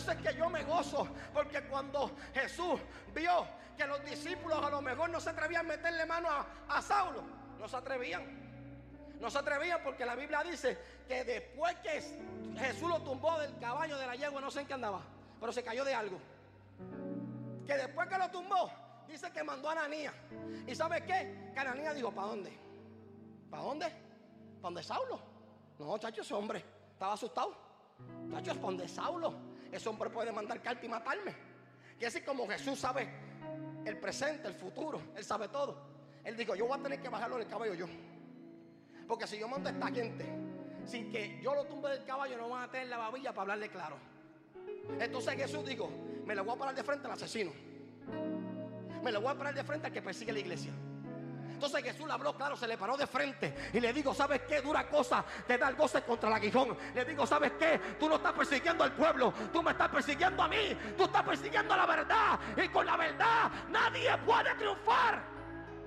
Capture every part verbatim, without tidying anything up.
eso es que yo me gozo, porque cuando Jesús vio que los discípulos a lo mejor no se atrevían a meterle mano a, a Saulo, no se atrevían. No se atrevían porque la Biblia dice que después que Jesús lo tumbó del caballo, de la yegua, no sé en qué andaba, pero se cayó de algo. Que después que lo tumbó, dice que mandó a Ananías. ¿Y sabe qué? Que Ananías dijo, ¿para dónde? ¿Para dónde? ¿Para dónde Saulo? No, chacho, ese hombre estaba asustado. Chacho, es para donde Saulo. Ese hombre puede mandar carta y matarme. Que así como Jesús sabe el presente, el futuro, Él sabe todo. Él dijo, yo voy a tener que bajarlo del caballo yo. Porque si yo mando a esta gente sin que yo lo tumbe del caballo, no van a tener la babilla para hablarle claro. Entonces Jesús dijo, me lo voy a parar de frente al asesino. Me lo voy a parar de frente al que persigue la iglesia. Entonces Jesús le habló claro, se le paró de frente y le digo, ¿sabes qué? Dura cosa te da el goce contra el aguijón. Le digo, ¿sabes qué? Tú no estás persiguiendo al pueblo, tú me estás persiguiendo a mí. Tú estás persiguiendo la verdad, y con la verdad nadie puede triunfar.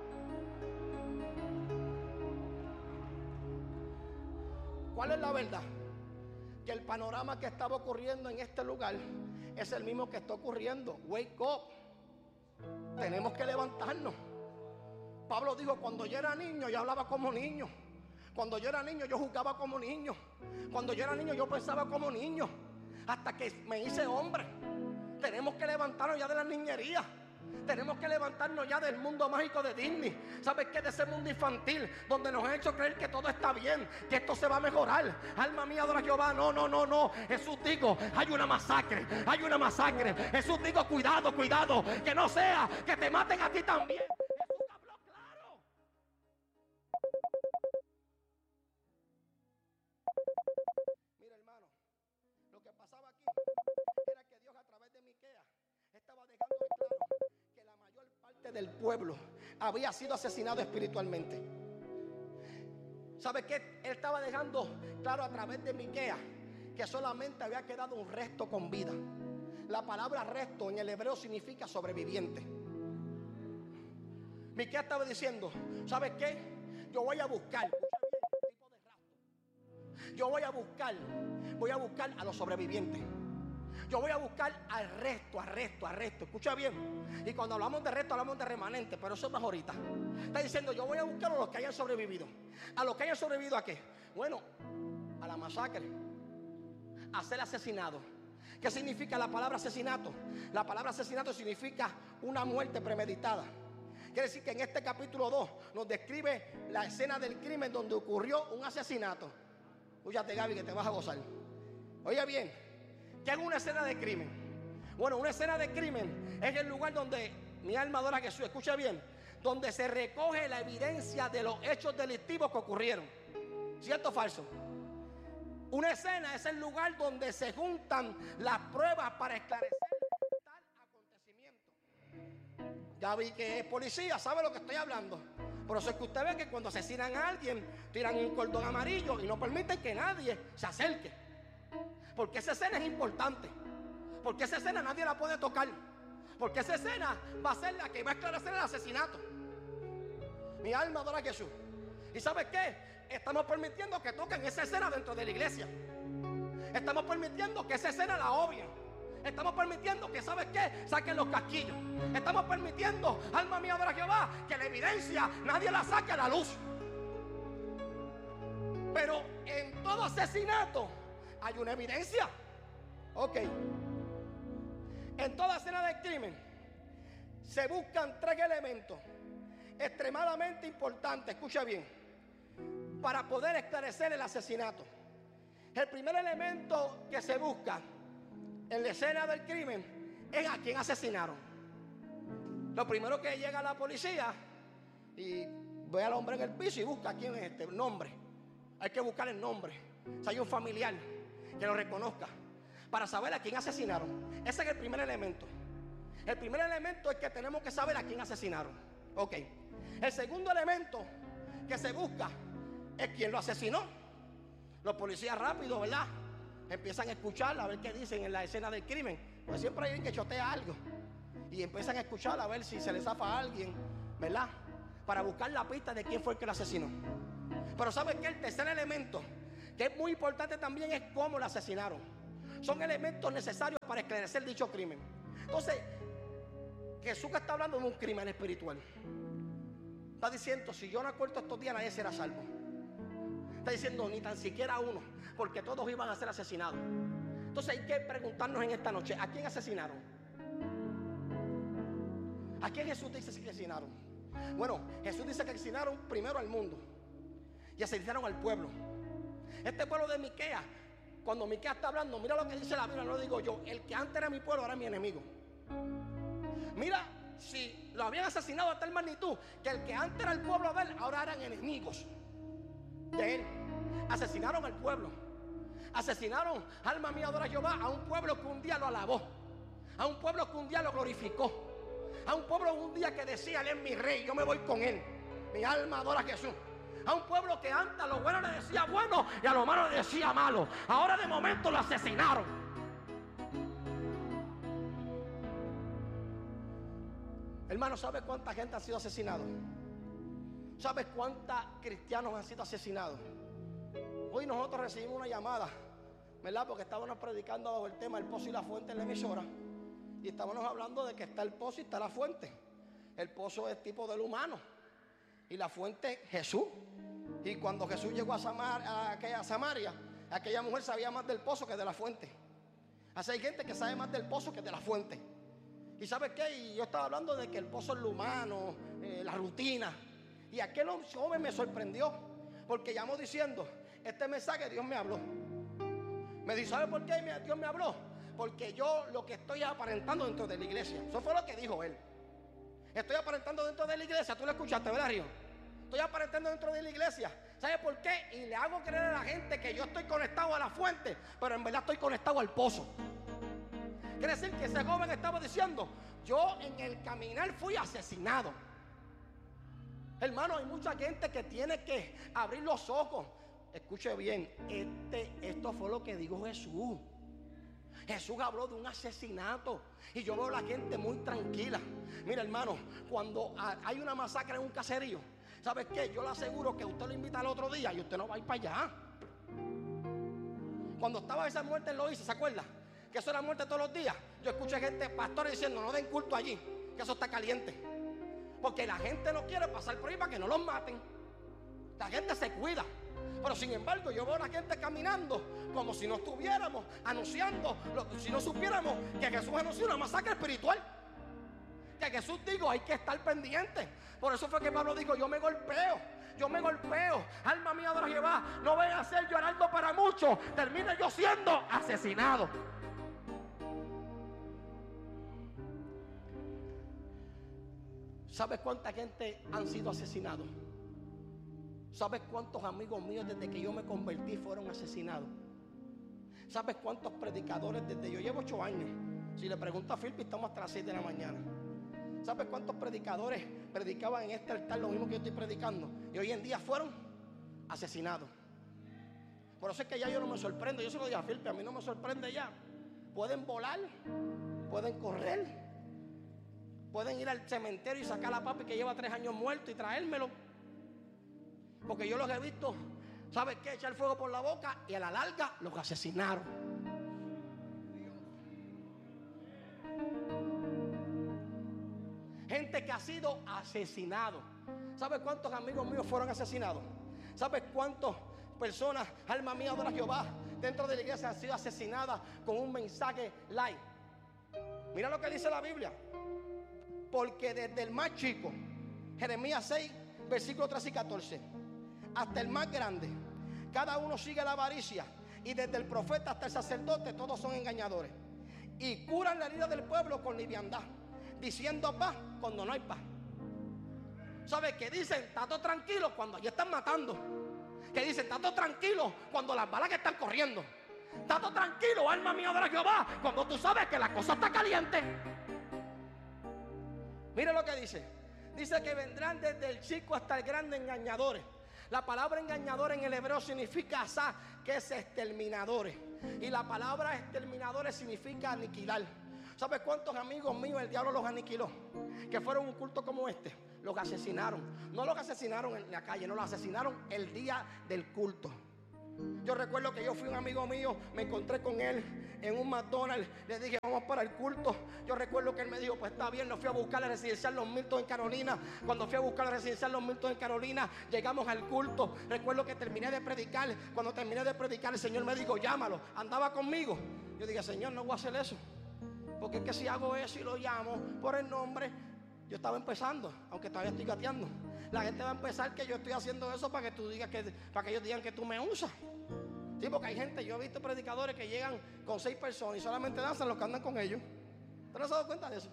¿Cuál es la verdad? Que el panorama que estaba ocurriendo en este lugar es el mismo que está ocurriendo. Wake up. Tenemos que levantarnos. Pablo dijo, cuando yo era niño yo hablaba como niño. Cuando yo era niño yo jugaba como niño. Cuando yo era niño yo pensaba como niño. Hasta que me hice hombre. Tenemos que levantarnos ya de la niñería. Tenemos que levantarnos ya del mundo mágico de Disney. ¿Sabes qué? De ese mundo infantil donde nos han hecho creer que todo está bien, que esto se va a mejorar. Alma mía, adora a Jehová. No, no, no, no. Jesús dijo, hay una masacre, hay una masacre. Jesús dijo, cuidado, cuidado, que no sea que te maten a ti también. Jesús habló claro. Mira, hermano, lo que pasaba aquí era que Dios a través de Miqueas estaba dejando claro que la mayor parte del pueblo había sido asesinado espiritualmente. ¿Sabe qué? Él estaba dejando claro a través de Miqueas que solamente había quedado un resto con vida. La palabra resto en el hebreo significa sobreviviente. Miqueas estaba diciendo, ¿sabes qué? Yo voy a buscar, tipo de rapto. Yo voy a buscar, voy a buscar a los sobrevivientes. Yo voy a buscar al resto, al resto, al resto. Escucha bien. Y cuando hablamos de resto, hablamos de remanente, pero eso es más ahorita. Está diciendo, yo voy a buscar a los que hayan sobrevivido. ¿A los que hayan sobrevivido a qué? Bueno, a la masacre, a ser asesinado. ¿Qué significa la palabra asesinato? La palabra asesinato significa una muerte premeditada. Quiere decir que en este capítulo dos nos describe la escena del crimen donde ocurrió un asesinato. Escúchate, Gaby, que te vas a gozar. Oye bien, ¿qué es una escena de crimen? Bueno, una escena de crimen es el lugar donde mi alma adora a Jesús. Escucha bien, donde se recoge la evidencia de los hechos delictivos que ocurrieron. ¿Cierto o falso? Una escena es el lugar donde se juntan las pruebas para esclarecer tal acontecimiento. Ya vi que es policía, sabe lo que estoy hablando. Por eso es que usted ve que cuando asesinan a alguien tiran un cordón amarillo y no permiten que nadie se acerque. Porque esa escena es importante. Porque esa escena nadie la puede tocar. Porque esa escena va a ser la que va a esclarecer el asesinato. Mi alma adora a Jesús. ¿Y sabes qué? Estamos permitiendo que toquen esa escena dentro de la iglesia. Estamos permitiendo que esa escena la obvien. Estamos permitiendo que, ¿sabes qué? Saquen los casquillos. Estamos permitiendo, alma mía adora a Jehová, que la evidencia nadie la saque a la luz. Pero en todo asesinato hay una evidencia. Ok. En toda escena de crimen se buscan tres elementos extremadamente importantes. Escucha bien. Para poder esclarecer el asesinato. El primer elemento que se busca en la escena del crimen es a quién asesinaron. Lo primero que llega a la policía y ve al hombre en el piso y busca quién es este nombre. Hay que buscar el nombre. Si hay un familiar que lo reconozca para saber a quién asesinaron. Ese es el primer elemento. El primer elemento es que tenemos que saber a quién asesinaron. Ok. El segundo elemento que se busca es quién lo asesinó. Los policías rápido, ¿verdad? Empiezan a escuchar a ver qué dicen en la escena del crimen. Pues siempre hay alguien que chotea algo. Y empiezan a escuchar a ver si se le zafa a alguien, ¿verdad? Para buscar la pista de quién fue el que lo asesinó. Pero ¿saben qué? El tercer elemento, que es muy importante también, es cómo lo asesinaron. Son elementos necesarios para esclarecer dicho crimen. Entonces, Jesús que está hablando de un crimen espiritual. Está diciendo, si yo no acuerdo estos días, nadie será salvo. Está diciendo, ni tan siquiera uno, porque todos iban a ser asesinados. Entonces hay que preguntarnos en esta noche, ¿a quién asesinaron? ¿A quién Jesús dice que asesinaron? Bueno, Jesús dice que asesinaron primero al mundo y asesinaron al pueblo. Este pueblo de Miqueas, cuando Miqueas está hablando, mira lo que dice la Biblia, no lo digo yo. El que antes era mi pueblo, ahora es mi enemigo. Mira, si lo habían asesinado a tal magnitud que el que antes era el pueblo de él, ahora eran enemigos de él. Asesinaron al pueblo. Asesinaron, alma mía, adora a Jehová, a un pueblo que un día lo alabó, a un pueblo que un día lo glorificó, a un pueblo un día que decía, él es mi rey, yo me voy con él. Mi alma adora a Jesús. A un pueblo que antes a lo bueno le decía bueno y a lo malo le decía malo. Ahora de momento lo asesinaron. Hermano, ¿sabes cuánta gente ha sido asesinado? ¿Sabes cuántos cristianos han sido asesinados? Hoy nosotros recibimos una llamada, ¿verdad? Porque estábamos predicando bajo el tema el pozo y la fuente en la emisora. Y estábamos hablando de que está el pozo y está la fuente. El pozo es tipo del humano y la fuente Jesús. Y cuando Jesús llegó a, Samar, a, aquella, a Samaria, aquella mujer sabía más del pozo que de la fuente. Así hay gente que sabe más del pozo que de la fuente. ¿Y sabes qué? Y yo estaba hablando de que el pozo es lo humano, eh, la rutina. Y aquel joven me sorprendió, porque llamó diciendo, este mensaje Dios me habló. Me dijo, ¿sabe por qué Dios me habló? Porque yo lo que estoy aparentando dentro de la iglesia. Eso fue lo que dijo él. Estoy aparentando dentro de la iglesia. Tú lo escuchaste, ¿verdad, Río? Estoy aparentando dentro de la iglesia. ¿Sabe por qué? Y le hago creer a la gente que yo estoy conectado a la fuente, pero en verdad estoy conectado al pozo. Quiere decir que ese joven estaba diciendo, yo en el caminar fui asesinado. Hermano, hay mucha gente que tiene que abrir los ojos. Escuche bien, este, esto fue lo que dijo Jesús. Jesús habló de un asesinato. Y yo veo a la gente muy tranquila. Mira, hermano, cuando hay una masacre en un caserío, ¿sabes qué? Yo le aseguro que usted lo invita al otro día y usted no va a ir para allá. Cuando estaba esa muerte en Loíza, ¿se acuerda? Que eso era muerte todos los días. Yo escuché gente, pastores diciendo, no den culto allí, que eso está caliente. Porque la gente no quiere pasar por ahí para que no los maten. La gente se cuida. Pero sin embargo yo veo a la gente caminando como si no estuviéramos anunciando, si no supiéramos que Jesús anunció una masacre espiritual. Que Jesús dijo, hay que estar pendiente. Por eso fue que Pablo dijo, yo me golpeo, yo me golpeo. Alma mía, adora a Jehová, no voy a ser llorando para muchos, termine yo siendo asesinado. ¿Sabes cuánta gente han sido asesinados? ¿Sabes cuántos amigos míos desde que yo me convertí fueron asesinados? ¿Sabes cuántos predicadores desde yo llevo ocho años? Si le pregunto a Philip, estamos hasta las seis de la mañana. ¿Sabes cuántos predicadores predicaban en este altar lo mismo que yo estoy predicando? Y hoy en día fueron asesinados. Por eso es que ya yo no me sorprendo. Yo se lo digo a Philip, a mí no me sorprende ya. Pueden volar, pueden correr, pueden ir al cementerio y sacar a papi que lleva tres años muerto y traérmelo. Porque yo los he visto, ¿sabes qué? Echar fuego por la boca y a la larga los asesinaron. Gente que ha sido asesinado. ¿Sabes cuántos amigos míos fueron asesinados? ¿Sabes cuántas personas, alma mía, adora a Jehová, dentro de la iglesia han sido asesinadas con un mensaje light? Mira lo que dice la Biblia. Porque desde el más chico, Jeremías seis, versículos trece y catorce, hasta el más grande, cada uno sigue la avaricia, y desde el profeta hasta el sacerdote todos son engañadores, y curan la herida del pueblo con liviandad, diciendo paz cuando no hay paz. ¿Sabes qué dicen? Está todo tranquilo cuando allí están matando. Que dicen, está todo tranquilo cuando las balas que están corriendo. Está todo tranquilo, alma mía, adora a Jehová, cuando tú sabes que la cosa está caliente. Mire lo que dice. Dice que vendrán desde el chico hasta el grande engañadores. La palabra engañador en el hebreo significa asá, que es exterminadores. Y la palabra exterminadores significa aniquilar. ¿Sabes cuántos amigos míos el diablo los aniquiló? Que fueron un culto como este. Los asesinaron. No los asesinaron en la calle, no los asesinaron el día del culto. Yo recuerdo que yo fui un amigo mío, me encontré con él en un McDonald's, le dije vamos para el culto. Yo recuerdo que él me dijo pues está bien, nos fui a buscar la residencial Los Milton en Carolina. Cuando fui a buscar la residencial Los Milton en Carolina, llegamos al culto. Recuerdo que terminé de predicar. Cuando terminé de predicar, el Señor me dijo llámalo, andaba conmigo. Yo dije Señor, no voy a hacer eso, porque es que si hago eso y lo llamo por el nombre, yo estaba empezando, aunque todavía estoy gateando. La gente va a empezar que yo estoy haciendo eso para que tú digas que, para que ellos digan que tú me usas. Sí, porque hay gente, yo he visto predicadores que llegan con seis personas y solamente danzan los que andan con ellos. ¿Usted no se ha dado cuenta de eso?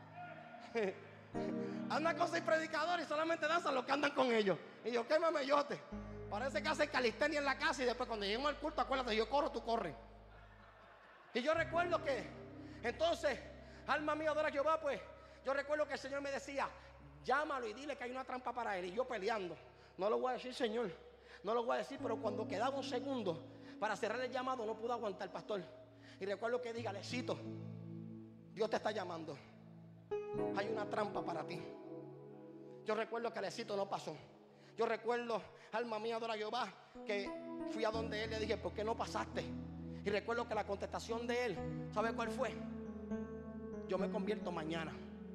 Andan con seis predicadores y solamente danzan los que andan con ellos. Y yo, qué mamellote. Parece que hacen calistenia en la casa y después cuando llegamos al culto, acuérdate, yo corro, tú corres. Y yo recuerdo que, entonces, alma mía, adora a Jehová, pues, yo recuerdo que el Señor me decía, llámalo y dile que hay una trampa para él. Y yo peleando, no lo voy a decir, Señor, no lo voy a decir, pero cuando quedaba un segundo para cerrar el llamado, no pude aguantar, pastor. Y recuerdo que diga, Lecito, Dios te está llamando, hay una trampa para ti. Yo recuerdo que Lecito no pasó. Yo recuerdo, alma mía, adora a Jehová, que fui a donde él, le dije, ¿por qué no pasaste? Y recuerdo que la contestación de él, ¿sabe cuál fue? Yo me convierto mañana.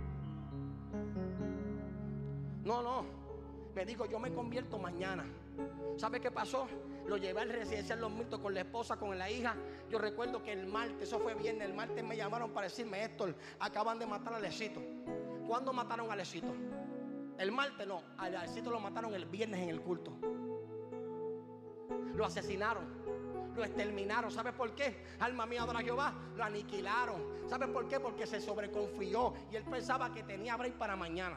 No, no, me dijo, yo me convierto mañana. ¿Sabe qué pasó? Lo llevé al residencial Los Milton con la esposa, con la hija. Yo recuerdo que el martes, eso fue viernes, el martes me llamaron para decirme, Héctor, acaban de matar a Lecito. ¿Cuándo mataron a Lecito? El martes no, a Lecito lo mataron el viernes en el culto. Lo asesinaron, lo exterminaron. ¿Sabe por qué? Alma mía, adora a Jehová, lo aniquilaron. ¿Sabe por qué? Porque se sobreconfió y él pensaba que tenía break para mañana.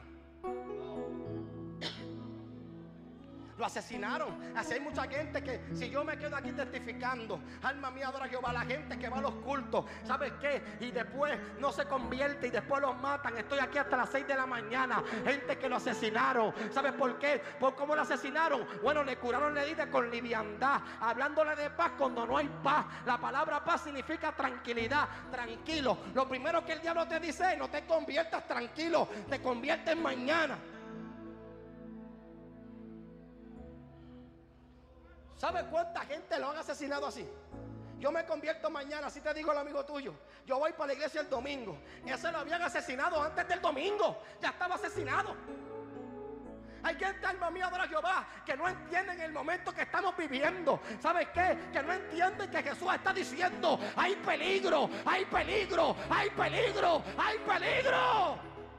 Lo asesinaron. Así hay mucha gente que, si yo me quedo aquí testificando, alma mía, adora a Jehová, la gente que va a los cultos, ¿sabes qué? Y después no se convierte y después los matan. Estoy aquí hasta las seis de la mañana. Gente que lo asesinaron. ¿Sabes por qué? ¿Por cómo lo asesinaron? Bueno, le curaron la herida con liviandad, hablándole de paz cuando no hay paz. La palabra paz significa tranquilidad, tranquilo. Lo primero que el diablo te dice es, no te conviertas tranquilo, te conviertes mañana. ¿Sabe cuánta gente lo han asesinado así? Yo me convierto mañana, así te digo el amigo tuyo. Yo voy para la iglesia el domingo. Ese lo habían asesinado antes del domingo. Ya estaba asesinado. Hay gente, alma mía, adora a Jehová, que no entienden el momento que estamos viviendo. ¿Sabes qué? Que no entienden que Jesús está diciendo, hay peligro, hay peligro, hay peligro, hay peligro.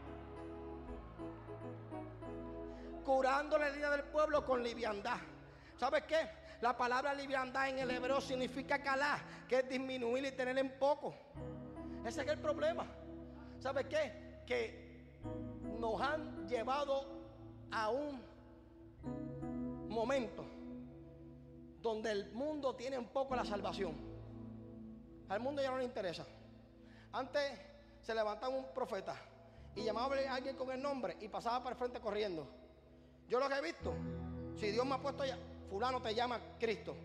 Curando la herida del pueblo con liviandad. ¿Sabes qué? La palabra liviandad en el hebreo significa calar, que es disminuir y tener en poco. Ese es el problema. ¿Sabes qué? Que nos han llevado a un momento donde el mundo tiene en poco la salvación. Al mundo ya no le interesa. Antes se levantaba un profeta y llamaba a alguien con el nombre y pasaba para el frente corriendo. Yo lo que he visto, si Dios me ha puesto allá, fulano te llama Cristo,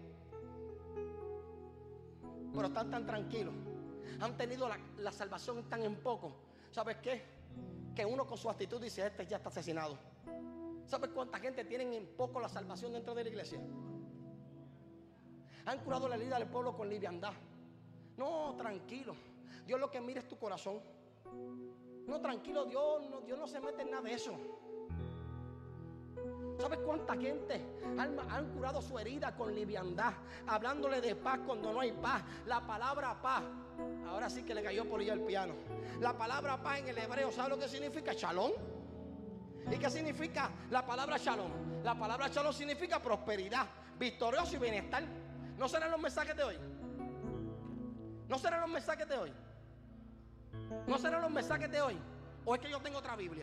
pero están tan tranquilos, han tenido la, la salvación tan en poco. ¿Sabes qué? Que uno con su actitud dice, este ya está asesinado. ¿Sabes cuánta gente tienen en poco la salvación dentro de la iglesia? Han curado la herida del pueblo con liviandad. No, tranquilo, Dios lo que mira es tu corazón. No, tranquilo, Dios no, Dios no se mete en nada de eso. ¿Sabes cuánta gente han, han curado su herida con liviandad, hablándole de paz cuando no hay paz? La palabra paz, ahora sí que le cayó por ella el piano. La palabra paz en el hebreo, ¿sabe lo que significa? Shalom. ¿Y qué significa la palabra shalom? La palabra shalom significa prosperidad, victorioso y bienestar. ¿No serán los mensajes de hoy? ¿No serán los mensajes de hoy? ¿No serán los mensajes de hoy? ¿O es que yo tengo otra Biblia?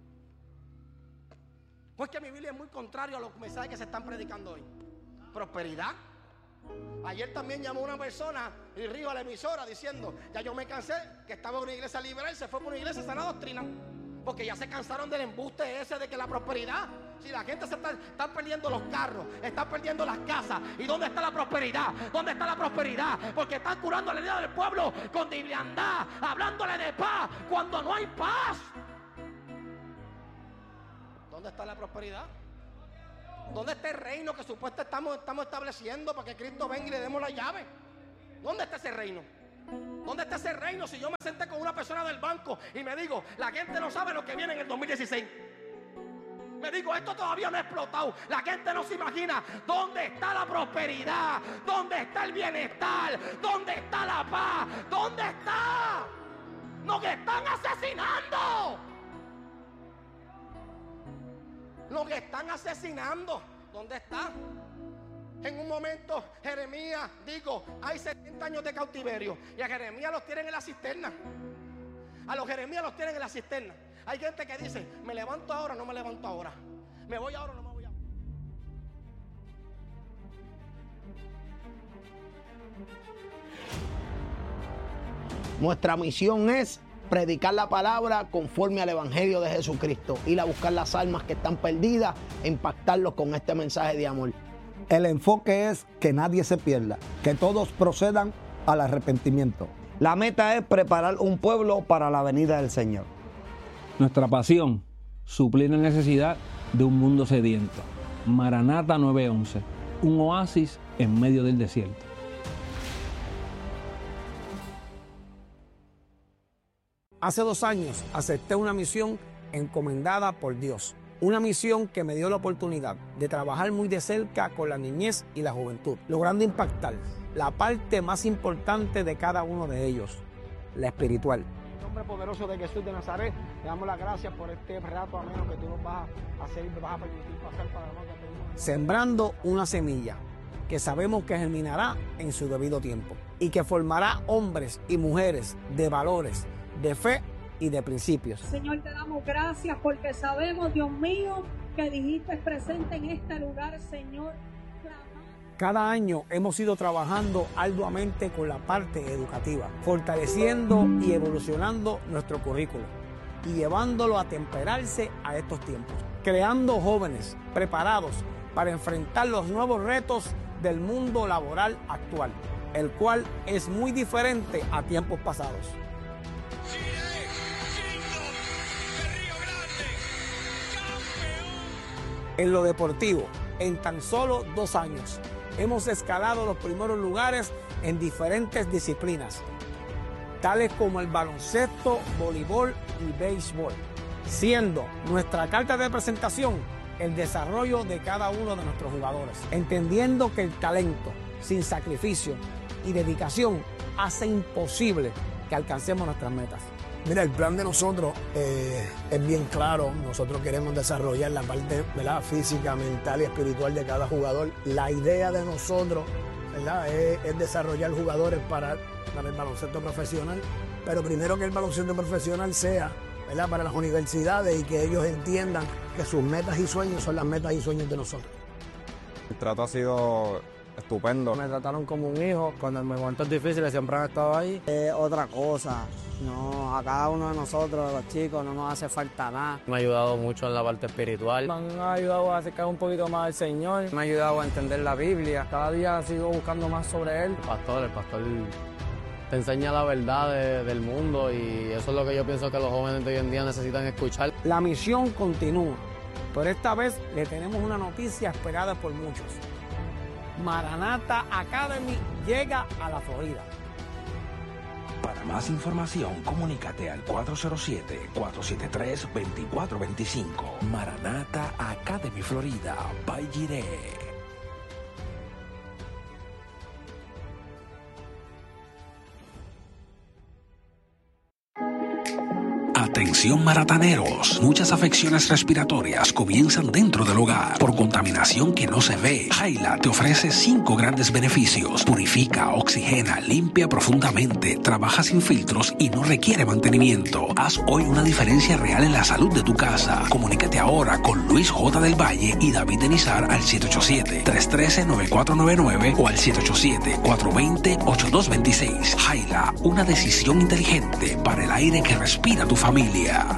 Pues que mi Biblia es muy contrario a los mensajes que se están predicando hoy. Prosperidad. Ayer también llamó una persona y río a la emisora diciendo, ya yo me cansé, que estaba en una iglesia liberal, se fue por una iglesia sana doctrina, porque ya se cansaron del embuste ese de que la prosperidad, si la gente se está, están perdiendo los carros, están perdiendo las casas, ¿y dónde está la prosperidad? ¿Dónde está la prosperidad? Porque están curando la herida del pueblo con liviandad, hablándole de paz cuando no hay paz. ¿Dónde está la prosperidad? ¿Dónde está el reino que supuestamente estamos, estamos estableciendo para que Cristo venga y le demos la llave? ¿Dónde está ese reino? ¿Dónde está ese reino si yo me senté con una persona del banco y me digo, la gente no sabe lo que viene en el dos mil dieciséis? Me digo, esto todavía no ha explotado. La gente no se imagina dónde está la prosperidad, dónde está el bienestar, dónde está la paz, dónde está. Nos están asesinando. Los que están asesinando, ¿dónde está? En un momento, Jeremías, digo, hay setenta años de cautiverio y a Jeremías los tienen en la cisterna. A los Jeremías los tienen en la cisterna. Hay gente que dice, me levanto ahora, no me levanto ahora. Me voy ahora, no me voy ahora. Nuestra misión es predicar la palabra conforme al Evangelio de Jesucristo, ir a buscar las almas que están perdidas e impactarlos con este mensaje de amor. El enfoque es que nadie se pierda, que todos procedan al arrepentimiento. La meta es preparar un pueblo para la venida del Señor. Nuestra pasión, suplir la necesidad de un mundo sediento. Maranata nueve once, un oasis en medio del desierto. Hace dos años acepté una misión encomendada por Dios. Una misión que me dio la oportunidad de trabajar muy de cerca con la niñez y la juventud, logrando impactar la parte más importante de cada uno de ellos, la espiritual. En el nombre poderoso de Jesús de Nazaret, le damos las gracias por este rato ameno que tú nos vas a hacer y nos vas a permitir pasar para nosotros. Sembrando una semilla que sabemos que germinará en su debido tiempo y que formará hombres y mujeres de valores, de fe y de principios. Señor, te damos gracias porque sabemos, Dios mío, que dijiste presente en este lugar, Señor. Cada año hemos ido trabajando arduamente con la parte educativa, fortaleciendo y evolucionando nuestro currículo y llevándolo a temperarse a estos tiempos, creando jóvenes preparados para enfrentar los nuevos retos del mundo laboral actual, el cual es muy diferente a tiempos pasados. En lo deportivo, en tan solo dos años, hemos escalado los primeros lugares en diferentes disciplinas, tales como el baloncesto, voleibol y béisbol, siendo nuestra carta de presentación el desarrollo de cada uno de nuestros jugadores, entendiendo que el talento, sin sacrificio y dedicación, hace imposible que alcancemos nuestras metas. Mira, el plan de nosotros eh, es bien claro. Nosotros queremos desarrollar la parte, ¿verdad?, física, mental y espiritual de cada jugador. La idea de nosotros, ¿verdad?, es, es desarrollar jugadores para, para el baloncesto profesional, pero primero que el baloncesto profesional sea, ¿verdad?, para las universidades y que ellos entiendan que sus metas y sueños son las metas y sueños de nosotros. El trato ha sido estupendo. Me trataron como un hijo. Cuando en momentos difíciles siempre han estado ahí. Es otra cosa. No, a cada uno de nosotros, los chicos, no nos hace falta nada. Me ha ayudado mucho en la parte espiritual. Me han ayudado a acercar un poquito más al Señor. Me ha ayudado a entender la Biblia. Cada día sigo buscando más sobre Él. El pastor, el pastor te enseña la verdad de, del mundo y eso es lo que yo pienso que los jóvenes de hoy en día necesitan escuchar. La misión continúa, pero esta vez le tenemos una noticia esperada por muchos. Maranata Academy llega a la Florida. Para más información, comunícate al cuatro cero siete, cuatro siete tres, dos cuatro dos cinco. Maranata Academy Florida, by Jireh. Atención marataneros, muchas afecciones respiratorias comienzan dentro del hogar por contaminación que no se ve. Jaila te ofrece cinco grandes beneficios: purifica, oxigena, limpia profundamente, trabaja sin filtros y no requiere mantenimiento. Haz hoy una diferencia real en la salud de tu casa. Comunícate ahora con Luis J. del Valle y David Denizar al siete ocho siete, tres uno tres, nueve cuatro nueve nueve o al siete ocho siete, cuatro dos cero, ocho dos dos seis. Jaila, una decisión inteligente para el aire que respira tu familia.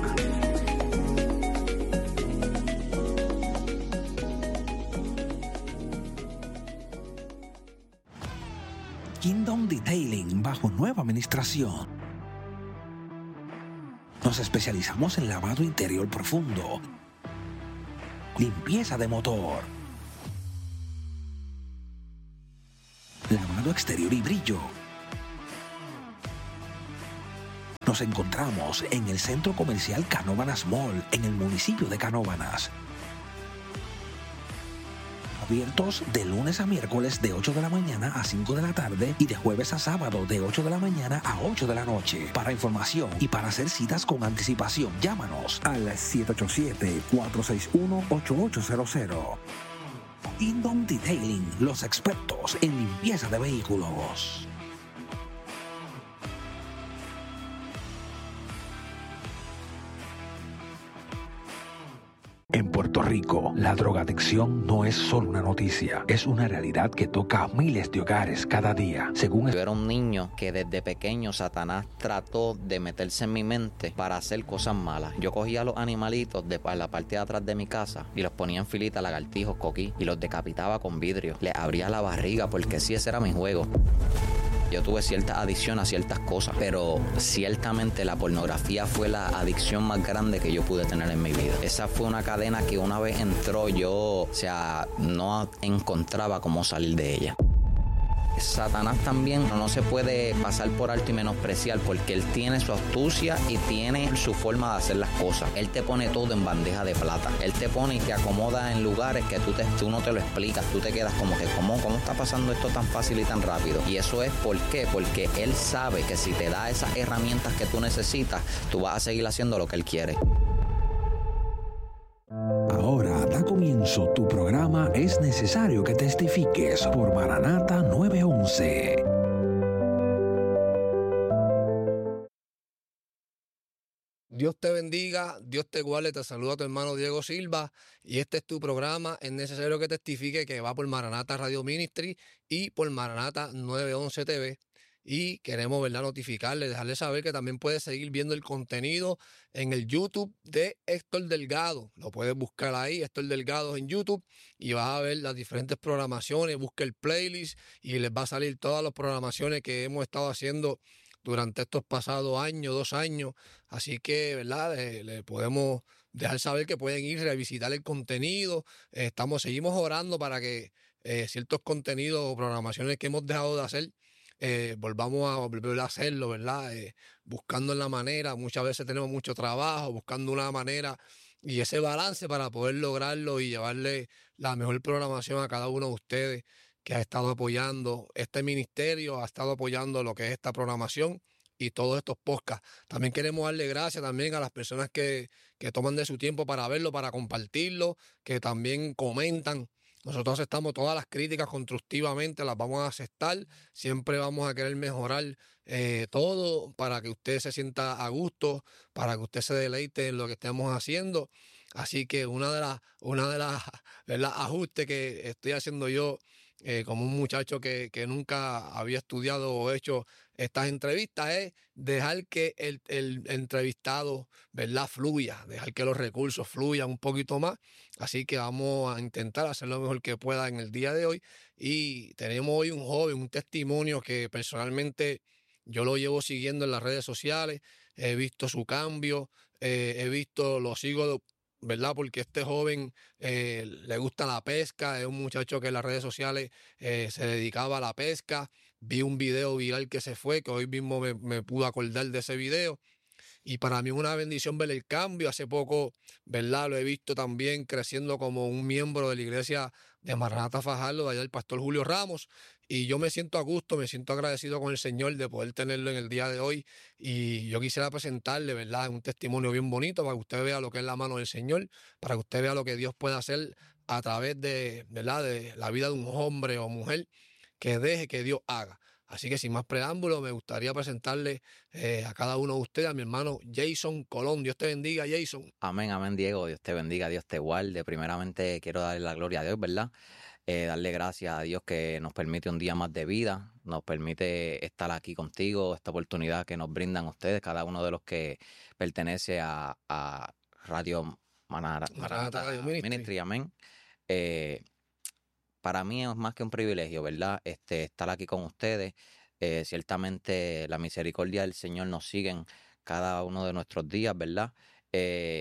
Kingdom Detailing bajo nueva administración. Nos especializamos en lavado interior profundo, limpieza de motor, acabado exterior y brillo. Nos encontramos en el Centro Comercial Canóvanas Mall, en el municipio de Canóvanas. Abiertos de lunes a miércoles de ocho de la mañana a cinco de la tarde y de jueves a sábado de ocho de la mañana a ocho de la noche. Para información y para hacer citas con anticipación, llámanos al siete ocho siete, cuatro seis uno, ocho ocho cero cero. Indom Detailing, los expertos en limpieza de vehículos. En Puerto Rico, la drogadicción no es solo una noticia, es una realidad que toca a miles de hogares cada día. Según Yo era un niño que desde pequeño Satanás trató de meterse en mi mente para hacer cosas malas. Yo cogía a los animalitos de la parte de atrás de mi casa y los ponía en filita, lagartijos, coquí, y los decapitaba con vidrio. Les abría la barriga porque sí, ese era mi juego. Yo tuve cierta adicción a ciertas cosas, pero ciertamente la pornografía fue la adicción más grande que yo pude tener en mi vida. Esa fue una cadena que una vez entró yo, o sea, no encontraba cómo salir de ella. Satanás también no se puede pasar por alto y menospreciar porque él tiene su astucia y tiene su forma de hacer las cosas. Él te pone todo en bandeja de plata. Él te pone y te acomoda en lugares que tú, te, tú no te lo explicas. Tú te quedas como que, ¿cómo, ¿cómo está pasando esto tan fácil y tan rápido? Y eso es ¿por qué? Porque él sabe que si te da esas herramientas que tú necesitas, tú vas a seguir haciendo lo que él quiere. Ahora da comienzo tu programa Es Necesario que Testifiques por Maranata nueve once. Dios te bendiga, Dios te guarde, te saluda tu hermano Diego Silva y este es tu programa Es Necesario que Testifique, que va por Maranata Radio Ministry y por Maranata nueve once T V. Y queremos, ¿verdad?, notificarle, dejarle saber que también puedes seguir viendo el contenido en el YouTube de Héctor Delgado. Lo puedes buscar ahí, Héctor Delgado en YouTube, y vas a ver las diferentes programaciones. Busca el playlist y les va a salir todas las programaciones que hemos estado haciendo durante estos pasados años, dos años. Así que, ¿verdad?, le, le podemos dejar saber que pueden ir a revisitar el contenido. Eh, estamos, seguimos orando para que eh, ciertos contenidos o programaciones que hemos dejado de hacer, Eh, volvamos a volver a hacerlo, ¿verdad? Eh, buscando la manera, muchas veces tenemos mucho trabajo, buscando una manera y ese balance para poder lograrlo y llevarle la mejor programación a cada uno de ustedes que ha estado apoyando este ministerio, ha estado apoyando lo que es esta programación y todos estos podcasts. También queremos darle gracias también a las personas que, que toman de su tiempo para verlo, para compartirlo, que también comentan. Nosotros aceptamos todas las críticas constructivamente, las vamos a aceptar. Siempre vamos a querer mejorar eh, todo para que usted se sienta a gusto, para que usted se deleite en lo que estemos haciendo. Así que una de las una de las ¿verdad?, ajustes que estoy haciendo yo eh, como un muchacho que, que nunca había estudiado o hecho estas entrevistas es dejar que el, el entrevistado, ¿verdad?, fluya, dejar que los recursos fluyan un poquito más. Así que vamos a intentar hacer lo mejor que pueda en el día de hoy. Y tenemos hoy un joven, un testimonio que personalmente yo lo llevo siguiendo en las redes sociales. He visto su cambio, eh, he visto, lo sigo, ¿verdad?, porque este joven eh, le gusta la pesca. Es un muchacho que en las redes sociales eh, se dedicaba a la pesca. Vi un video viral que se fue, que hoy mismo me, me pude acordar de ese video. Y para mí es una bendición ver el cambio. Hace poco, ¿verdad?, lo he visto también creciendo como un miembro de la iglesia de Maranata Fajardo, de allá el pastor Julio Ramos. Y yo me siento a gusto, me siento agradecido con el Señor de poder tenerlo en el día de hoy. Y yo quisiera presentarle, ¿verdad?, un testimonio bien bonito para que usted vea lo que es la mano del Señor, para que usted vea lo que Dios puede hacer a través de, ¿verdad?, de la vida de un hombre o mujer que deje que Dios haga. Así que sin más preámbulos, me gustaría presentarle eh, a cada uno de ustedes, a mi hermano Jason Colón. Dios te bendiga, Jason. Amén, amén, Diego. Dios te bendiga, Dios te guarde. Primeramente quiero darle la gloria a Dios, ¿verdad? Eh, darle gracias a Dios que nos permite un día más de vida, nos permite estar aquí contigo, esta oportunidad que nos brindan ustedes, cada uno de los que pertenece a, a Radio Maranata, Maranata Radio Ministry. Ministry, amén. Eh, Para mí es más que un privilegio, ¿verdad?, este, estar aquí con ustedes. Eh, ciertamente la misericordia del Señor nos sigue en cada uno de nuestros días, ¿verdad? Eh,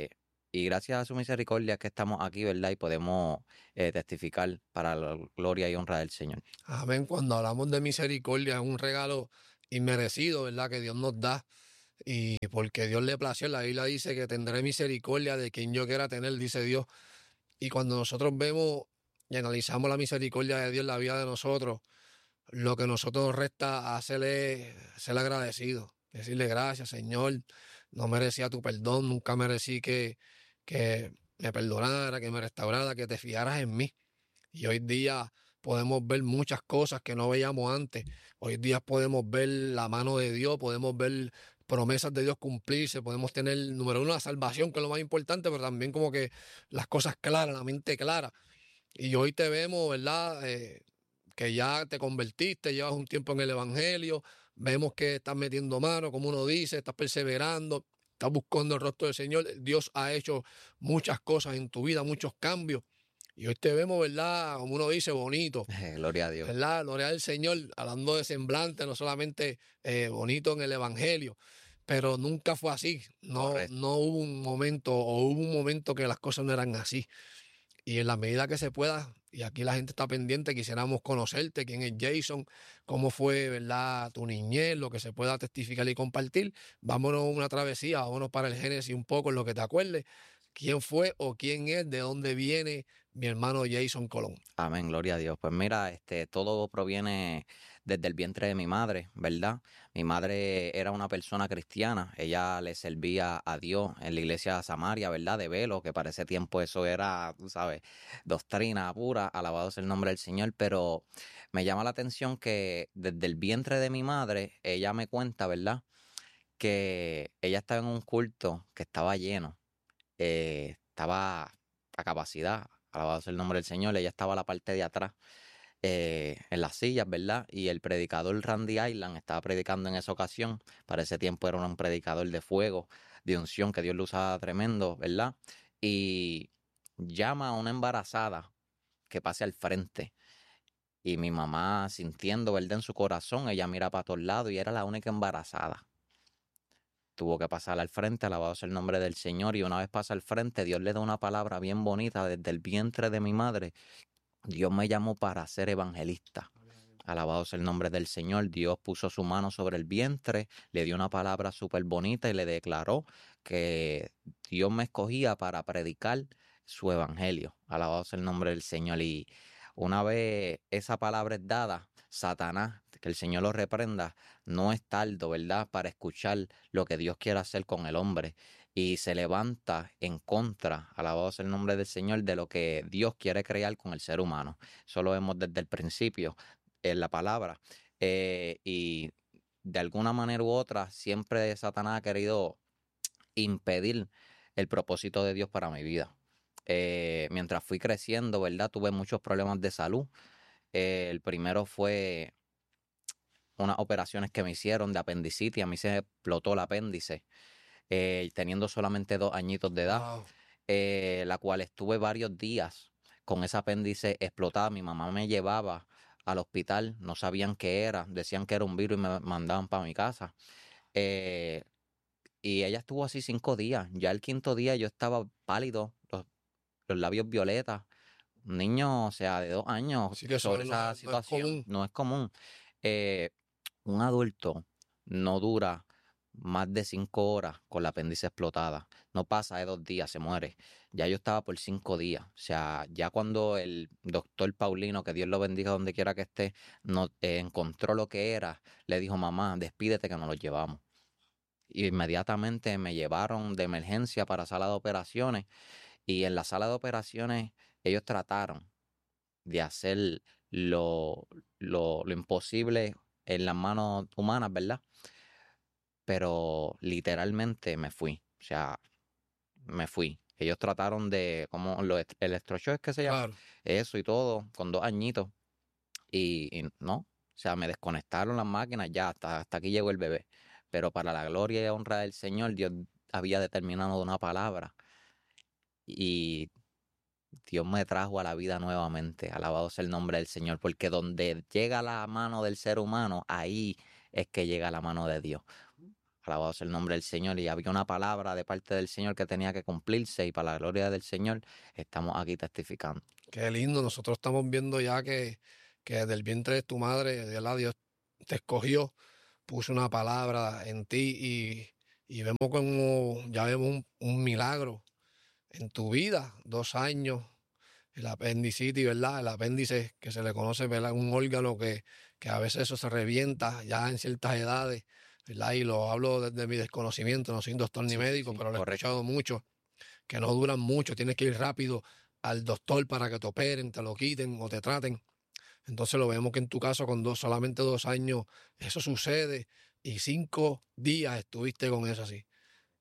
Y gracias a su misericordia es que estamos aquí, ¿verdad? Y podemos eh, testificar para la gloria y honra del Señor. Amén. Cuando hablamos de misericordia, es un regalo inmerecido, ¿verdad? Que Dios nos da. Y porque Dios le plació, la Biblia dice que tendré misericordia de quien yo quiera tener, dice Dios. Y cuando nosotros vemos y analizamos la misericordia de Dios en la vida de nosotros, lo que nosotros nos resta hacerle ser agradecido, decirle gracias, Señor. No merecía tu perdón, nunca merecí que, que me perdonara, que me restaurara, que te fijaras en mí. Y hoy día podemos ver muchas cosas que no veíamos antes. Hoy día podemos ver la mano de Dios, podemos ver promesas de Dios cumplirse, podemos tener, número uno, la salvación, que es lo más importante, pero también como que las cosas claras, la mente clara. Y hoy te vemos, ¿verdad? Eh, que ya te convertiste, llevas un tiempo en el Evangelio, vemos que estás metiendo mano, como uno dice, estás perseverando, estás buscando el rostro del Señor. Dios ha hecho muchas cosas en tu vida, muchos cambios. Y hoy te vemos, ¿verdad? Como uno dice, bonito. Eh, gloria a Dios. ¿Verdad? Gloria al Señor, hablando de semblante, no solamente eh, bonito en el Evangelio, pero nunca fue así. No, no hubo un momento, o hubo un momento que las cosas no eran así. Y en la medida que se pueda, y aquí la gente está pendiente, quisiéramos conocerte, quién es Jason, cómo fue, ¿verdad?, tu niñez, lo que se pueda testificar y compartir. Vámonos una travesía, vámonos para el Génesis un poco, en lo que te acuerdes. ¿Quién fue o quién es, de dónde viene mi hermano Jason Colón? Amén, gloria a Dios. Pues mira, este, todo proviene desde el vientre de mi madre, ¿verdad? Mi madre era una persona cristiana, ella le servía a Dios en la iglesia Samaria, ¿verdad? De velo, que para ese tiempo eso era, tú sabes, doctrina pura, alabado sea el nombre del Señor, pero me llama la atención que desde el vientre de mi madre, ella me cuenta, ¿verdad?, que ella estaba en un culto que estaba lleno. Eh, estaba a capacidad, alabado sea el nombre del Señor, ella estaba a la parte de atrás, eh, en las sillas, ¿verdad? Y el predicador Randy Island estaba predicando en esa ocasión. Para ese tiempo era un predicador de fuego, de unción, que Dios lo usaba tremendo, ¿verdad? Y llama a una embarazada que pase al frente. Y mi mamá, sintiendo, ¿verdad?, en su corazón, ella mira para todos lados y era la única embarazada. Tuvo que pasar al frente, alabado sea el nombre del Señor, y una vez pasa al frente, Dios le da una palabra bien bonita desde el vientre de mi madre. Dios me llamó para ser evangelista. Alabado sea el nombre del Señor. Dios puso su mano sobre el vientre, le dio una palabra súper bonita y le declaró que Dios me escogía para predicar su evangelio. Alabado sea el nombre del Señor. Y una vez esa palabra es dada, Satanás, que el Señor lo reprenda, no es tardo, ¿verdad?, para escuchar lo que Dios quiere hacer con el hombre. Y se levanta en contra, alabado sea el nombre del Señor, de lo que Dios quiere crear con el ser humano. Eso lo vemos desde el principio en la palabra. Eh, y de alguna manera u otra, siempre Satanás ha querido impedir el propósito de Dios para mi vida. Eh, mientras fui creciendo, ¿verdad?, tuve muchos problemas de salud. Eh, el primero fue unas operaciones que me hicieron de apendicitis. A mí se me explotó el apéndice, eh, teniendo solamente dos añitos de edad, wow. eh, la cual estuve varios días con ese apéndice explotado. Mi mamá me llevaba al hospital, no sabían qué era, decían que era un virus y me mandaban para mi casa. Eh, y ella estuvo así cinco días. Ya el quinto día yo estaba pálido, los, los labios violetas. Un niño, o sea, de dos años, sí, que sobre esa no, situación, no es común. No es común. Eh, un adulto no dura más de cinco horas con la apéndice explotada. No pasa de dos días, se muere. Ya yo estaba por cinco días. O sea, ya cuando el doctor Paulino, que Dios lo bendiga donde quiera que esté, no, eh, encontró lo que era, le dijo, mamá, despídete que nos lo llevamos. Y inmediatamente me llevaron de emergencia para sala de operaciones. Y en la sala de operaciones ellos trataron de hacer lo, lo, lo imposible en las manos humanas, ¿verdad? Pero literalmente me fui, o sea, me fui. Ellos trataron de, como los electroshock que se llama, claro. Eso y todo, con dos añitos, y, y no, o sea, me desconectaron las máquinas, ya, hasta, hasta aquí llegó el bebé. Pero para la gloria y honra del Señor, Dios había determinado una palabra, y Dios me trajo a la vida nuevamente, alabado sea el nombre del Señor, porque donde llega la mano del ser humano, ahí es que llega la mano de Dios. alabado sea el nombre del Señor, y había una palabra de parte del Señor que tenía que cumplirse, y para la gloria del Señor estamos aquí testificando. Qué lindo, nosotros estamos viendo ya que, que desde el vientre de tu madre, ¿verdad? Dios te escogió, puso una palabra en ti y, y vemos como ya vemos un, un milagro en tu vida, dos años, el apendicitis, ¿verdad? El apéndice que se le conoce, ¿verdad? Un órgano que, que a veces eso se revienta ya en ciertas edades, ¿verdad? Y lo hablo desde mi desconocimiento, no soy doctor ni Sí, médico, sí, pero lo he correcto. escuchado mucho, que no duran mucho, tienes que ir rápido al doctor para que te operen, te lo quiten o te traten. Entonces lo vemos que en tu caso con dos, solamente dos años eso sucede y cinco días estuviste con eso así.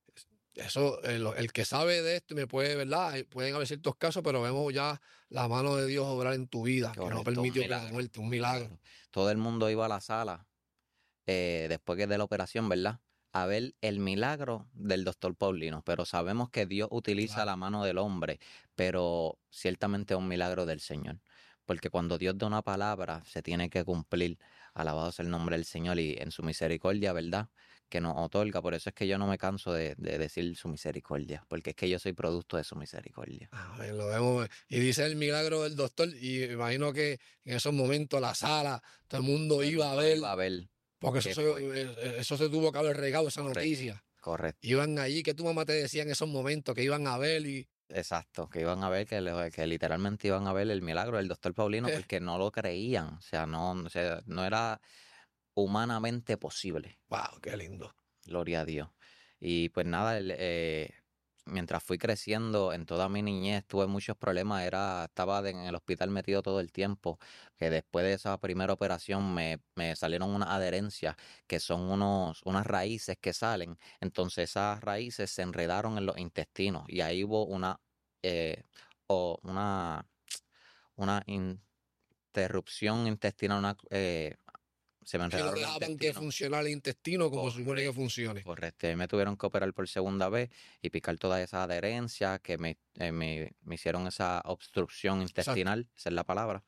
Eso, el, el que sabe de esto me puede, ¿verdad? Hay- Pueden haber ciertos casos, pero vemos ya la mano de Dios obrar en tu vida, que no Correcto, un permitió que la milagro. muerte, un milagro. Claro. Todo el mundo iba a la sala eh, después que de la operación, ¿verdad? A ver el milagro del doctor Paulino, pero sabemos que Dios utiliza Claro. la mano del hombre, pero ciertamente es un milagro del Señor, porque cuando Dios da una palabra se tiene que cumplir, alabado sea el nombre del Señor, y en su misericordia, ¿verdad?, que nos otorga. Por eso es que yo no me canso de, de decir su misericordia, porque es que yo soy producto de su misericordia. Amén, lo vemos. Y dice el milagro del doctor, y imagino que en esos momentos la sala, todo el mundo iba a ver, Iba a ver porque eso qué se, fue. eh, eso se tuvo que haber regado, esa Correcto. noticia. Correcto. Iban allí, que tu mamá te decía en esos momentos que iban a ver y Exacto, que iban a ver, que, le- que literalmente iban a ver el milagro del doctor Paulino, porque no lo creían, o sea, no, o sea, no era humanamente posible. wow, qué lindo. Gloria a Dios. Y pues nada, el, eh, mientras fui creciendo, en toda mi niñez tuve muchos problemas, era, estaba de- en el hospital metido todo el tiempo, que después de esa primera operación me, me salieron unas adherencias, que son unos, unas raíces que salen, entonces esas raíces se enredaron en los intestinos, y ahí hubo una, eh, o una, una interrupción intestinal, una, eh, se me Que no enredaron los dejaban que intestinos. funcionara el intestino como se supone que funcione. Correcto, y me tuvieron que operar por segunda vez y picar todas esas adherencias que me, eh, me, me hicieron esa obstrucción intestinal, esa es la palabra.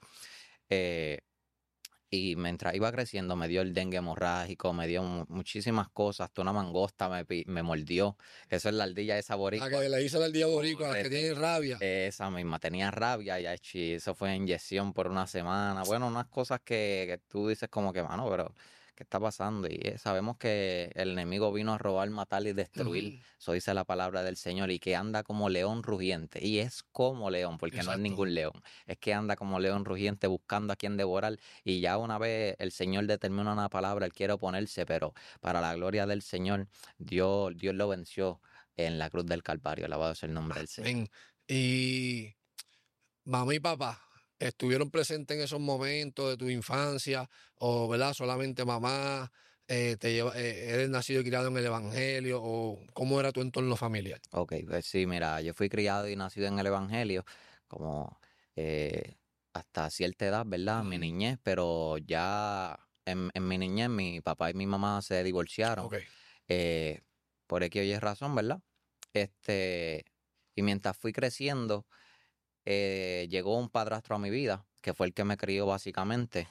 Eh, y mientras iba creciendo me dio el dengue hemorrágico, me dio mu- muchísimas cosas, hasta una mangosta me, pi- me mordió, eso es la ardilla esa boricua. La que le hizo el día boricua, las que Correcto. tienen rabia. Esa misma, tenía rabia y achi, eso fue inyección por una semana. Bueno, unas cosas que, que tú dices como que, mano, pero ¿qué está pasando? Y eh, sabemos que el enemigo vino a robar, matar y destruir. Ujú. Eso dice la palabra del Señor, y que anda como león rugiente. Y es como león, porque no es Exacto. ningún león. Es que anda como león rugiente buscando a quien devorar. Y ya una vez el Señor determina una palabra, él quiere oponerse, pero para la gloria del Señor, Dios, Dios lo venció en la cruz del Calvario. Alabado sea el nombre del Señor. Amén. Y mamá y papá estuvieron presentes en esos momentos de tu infancia, o verdad, solamente mamá, eh, te lleva, eh, eres nacido y criado en el Evangelio, o cómo era tu entorno familiar. Ok, pues sí, mira, yo fui criado y nacido en el Evangelio, como eh, hasta cierta edad, ¿verdad? Mi Ujú. niñez, pero ya en, en mi niñez mi papá y mi mamá se divorciaron, Ok. eh, por X o Y razón, ¿verdad? Este, y mientras fui creciendo, eh, llegó un padrastro a mi vida, que fue el que me crió básicamente.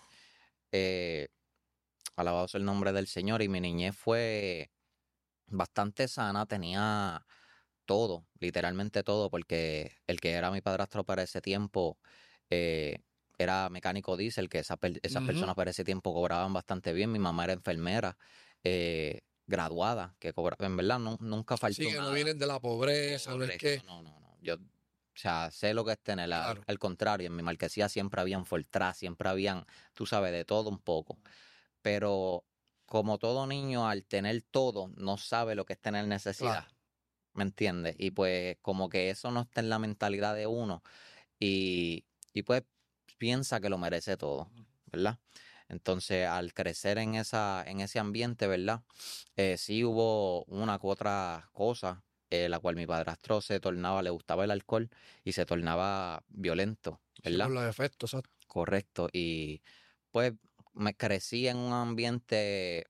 Eh, alabado sea el nombre del Señor, y mi niñez fue bastante sana, tenía todo, literalmente todo, porque el que era mi padrastro para ese tiempo eh, era mecánico diésel, que esa per- esas Ujú. personas para ese tiempo cobraban bastante bien. Mi mamá era enfermera, eh, graduada, que cobraba, en verdad nu- nunca faltó Sí, que no nada. vienen de la pobreza, no es Correcto, que. no, no, no. Yo, o sea, sé lo que es tener, al, Claro. al contrario, en mi marquesía siempre habían Fortran, siempre habían, tú sabes, de todo un poco. Pero como todo niño, al tener todo, no sabe lo que es tener necesidad. Claro. ¿Me entiendes? Y pues como que eso no está en la mentalidad de uno, y, y pues piensa que lo merece todo, ¿verdad? Entonces, al crecer en esa, en ese ambiente, ¿verdad? Eh, sí hubo una u otra cosa, eh, la cual mi padrastro se tornaba, le gustaba el alcohol y se tornaba violento, Sí, ¿verdad? por los efectos, exacto. Correcto. Y pues me crecí en un ambiente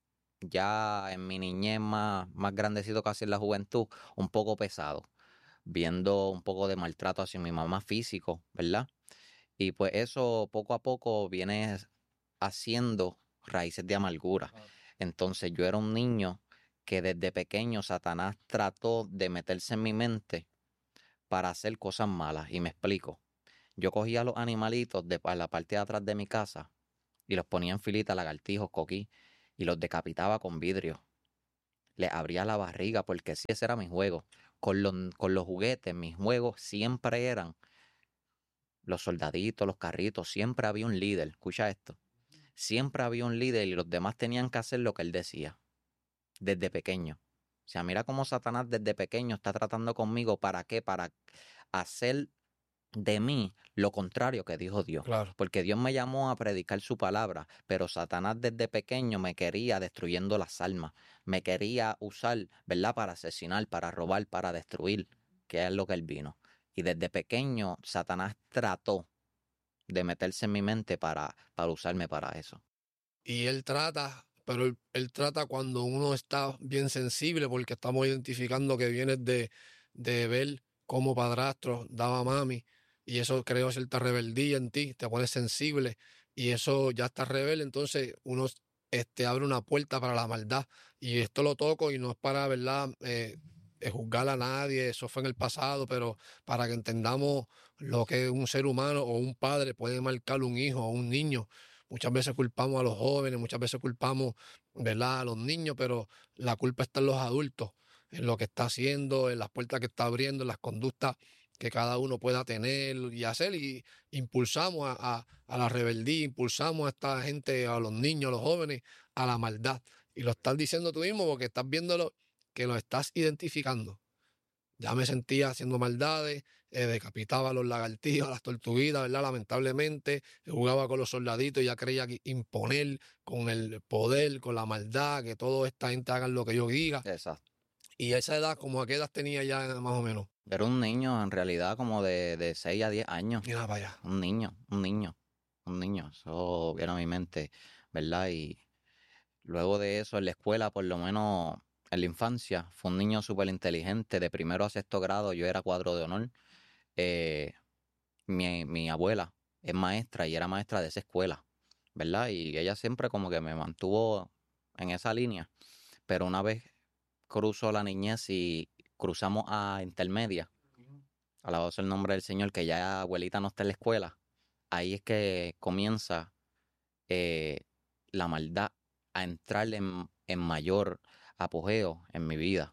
ya en mi niñez más, más grandecito, casi en la juventud, un poco pesado, viendo un poco de maltrato hacia mi mamá físico, ¿verdad? Y pues eso poco a poco viene haciendo raíces de amargura. Entonces yo era un niño que desde pequeño Satanás trató de meterse en mi mente para hacer cosas malas. Y me explico. Yo cogía los animalitos de pa- la parte de atrás de mi casa y los ponía en filita, lagartijos, coquí, y los decapitaba con vidrio. Les abría la barriga porque sí, ese era mi juego. Con los, con los juguetes, mis juegos siempre eran los soldaditos, los carritos, siempre había un líder. Escucha esto. Siempre había un líder y los demás tenían que hacer lo que él decía, desde pequeño. O sea, mira cómo Satanás desde pequeño está tratando conmigo. ¿Para qué? Para hacer de mí lo contrario que dijo Dios. Claro. Porque Dios me llamó a predicar su palabra, pero Satanás desde pequeño me quería destruyendo las almas. Me quería usar, ¿verdad? Para asesinar, para robar, para destruir, que es lo que él vino. Y desde pequeño Satanás trató de meterse en mi mente para, para usarme para eso. Y él trata, pero él, él trata cuando uno está bien sensible, porque estamos identificando que vienes de, de ver cómo padrastro daba a mami, y eso creó cierta rebeldía en ti, te pones sensible, y eso ya está rebelde, entonces uno este, abre una puerta para la maldad. Y esto lo toco y no es para, ¿verdad?, eh, eh, juzgar a nadie, eso fue en el pasado, pero para que entendamos lo que un ser humano o un padre puede marcar un hijo o un niño. Muchas veces culpamos a los jóvenes, muchas veces culpamos, ¿verdad?, a los niños, pero la culpa está en los adultos, en lo que está haciendo, en las puertas que está abriendo, en las conductas que cada uno pueda tener y hacer. Y impulsamos a, a, a la rebeldía, impulsamos a esta gente, a los niños, a los jóvenes, a la maldad. Y lo estás diciendo tú mismo porque estás viéndolo, que lo estás identificando. Ya me sentía haciendo maldades, eh, decapitaba a los lagartijos, a las tortuguitas, ¿verdad? Lamentablemente, jugaba con los soldaditos y ya creía que imponer con el poder, con la maldad, que toda esta gente haga lo que yo diga. Exacto. Y a esa edad, ¿como a qué edad tenía ya más o menos? Era un niño, en realidad, como de, de seis a diez años. Mira para allá. Un niño, un niño, un niño. Eso viene a mi mente, ¿verdad? Y luego de eso, en la escuela, por lo menos en la infancia, fue un niño súper inteligente. De primero a sexto grado, yo era cuadro de honor. Eh, mi, mi abuela es maestra y era maestra de esa escuela, ¿verdad? Y ella siempre como que me mantuvo en esa línea. Pero una vez cruzó la niñez y cruzamos a intermedia, alabado sea el nombre del Señor, que ya abuelita no está en la escuela, ahí es que comienza eh, la maldad a entrar en, en mayor apogeo en mi vida.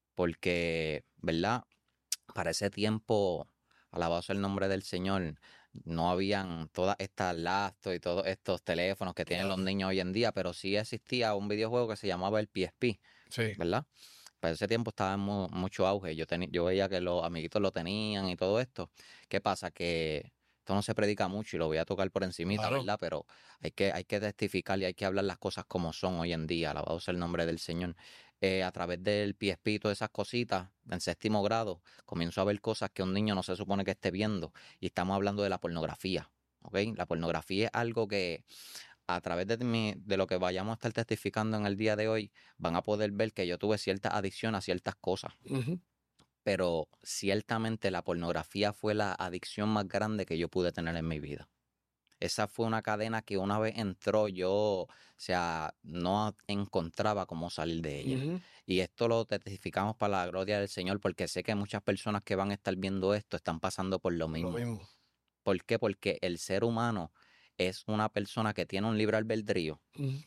Porque, ¿verdad? Para ese tiempo, alabado sea el nombre del Señor, no habían todas estas laptops y todos estos teléfonos que tienen los niños hoy en día, pero sí existía un videojuego que se llamaba el P S P, sí, ¿verdad? Para ese tiempo estaba en mu- mucho auge. Yo, teni- yo veía que los amiguitos lo tenían y todo esto. ¿Qué pasa? Que esto no se predica mucho y lo voy a tocar por encimita, Claro. ¿verdad? Pero hay que, hay que testificar y hay que hablar las cosas como son hoy en día. Alabado sea el nombre del Señor. Eh, a través del P S P y todas esas cositas, en séptimo grado, comienzo a ver cosas que un niño no se supone que esté viendo. Y estamos hablando de la pornografía, ¿ok? La pornografía es algo que a través de, mi, de lo que vayamos a estar testificando en el día de hoy, van a poder ver que yo tuve cierta adicción a ciertas cosas. Ujú. Pero ciertamente la pornografía fue la adicción más grande que yo pude tener en mi vida. Esa fue una cadena que una vez entró yo, o sea, no encontraba cómo salir de ella. Ujú. Y esto lo testificamos para la gloria del Señor, porque sé que muchas personas que van a estar viendo esto están pasando por lo mismo. Lo mismo. ¿Por qué? Porque el ser humano es una persona que tiene un libre albedrío Ujú.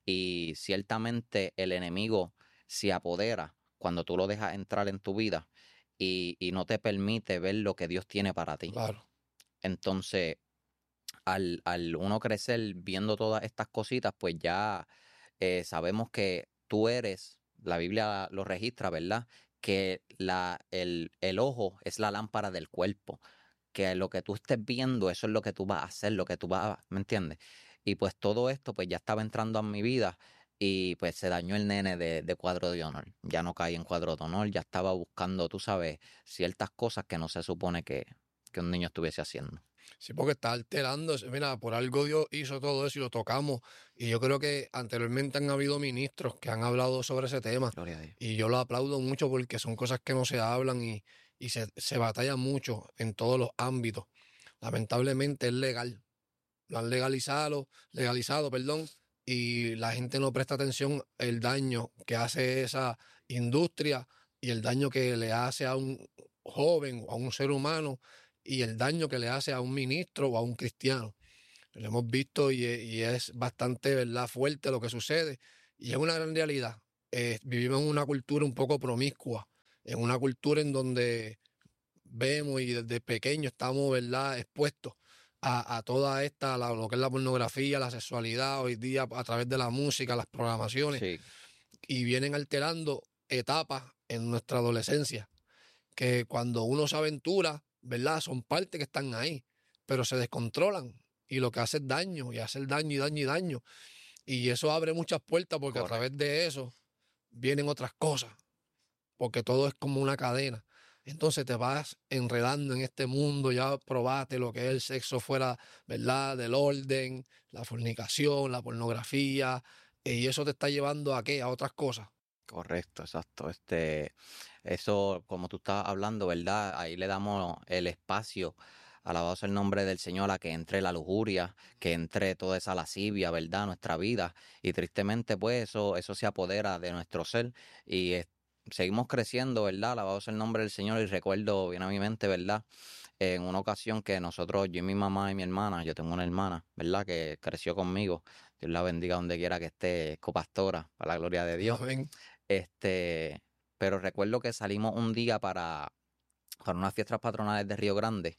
y ciertamente el enemigo se apodera cuando tú lo dejas entrar en tu vida y, y no te permite ver lo que Dios tiene para ti. Claro. Entonces, al, al uno crecer viendo todas estas cositas, pues ya eh, sabemos que tú eres, la Biblia lo registra, ¿verdad? Que la, el, el ojo es la lámpara del cuerpo, que lo que tú estés viendo, eso es lo que tú vas a hacer, lo que tú vas a, ¿me entiendes? Y pues todo esto pues ya estaba entrando a mi vida y pues se dañó el nene de, de cuadro de honor. Ya no caí en cuadro de honor, ya estaba buscando, tú sabes, ciertas cosas que no se supone que, que un niño estuviese haciendo. Sí, porque está alterando. Mira, por algo Dios hizo todo eso y lo tocamos. Y yo creo que anteriormente han habido ministros que han hablado sobre ese tema. Gloria a Dios. Y yo lo aplaudo mucho porque son cosas que no se hablan y, y se, se batalla mucho en todos los ámbitos. Lamentablemente es legal. Lo han legalizado, legalizado, perdón, y la gente no presta atención el daño que hace esa industria y el daño que le hace a un joven o a un ser humano y el daño que le hace a un ministro o a un cristiano. Lo hemos visto y, y es bastante, ¿verdad?, fuerte lo que sucede y es una gran realidad. Eh, vivimos en una cultura un poco promiscua, en una cultura en donde vemos y desde pequeño estamos, ¿verdad?, expuestos a, a toda esta, la, lo que es la pornografía, la sexualidad, hoy día a través de la música, las programaciones, Sí. y vienen alterando etapas en nuestra adolescencia, que cuando uno se aventura, ¿verdad?, son partes que están ahí, pero se descontrolan y lo que hace es daño, y hacer daño y daño y daño. Y eso abre muchas puertas porque Correcto. a través de eso vienen otras cosas, porque todo es como una cadena. Entonces te vas enredando en este mundo, ya probaste lo que es el sexo fuera, ¿verdad?, del orden, la fornicación, la pornografía, y eso te está llevando a qué, a otras cosas. Correcto, exacto. Este, eso, como tú estás hablando, ¿verdad? Ahí le damos el espacio, alabado sea el nombre del Señor, a que entre la lujuria, que entre toda esa lascivia, ¿verdad?, a nuestra vida. Y tristemente, pues, eso, eso se apodera de nuestro ser y es- seguimos creciendo, ¿verdad? Alabado sea el nombre del Señor. Y recuerdo bien a mi mente, ¿verdad?, en una ocasión que nosotros, yo y mi mamá y mi hermana, yo tengo una hermana, ¿verdad?, que creció conmigo. Dios la bendiga donde quiera que esté, copastora, para la gloria de Dios. Amén. Este, pero recuerdo que salimos un día para, para unas fiestas patronales de Río Grande.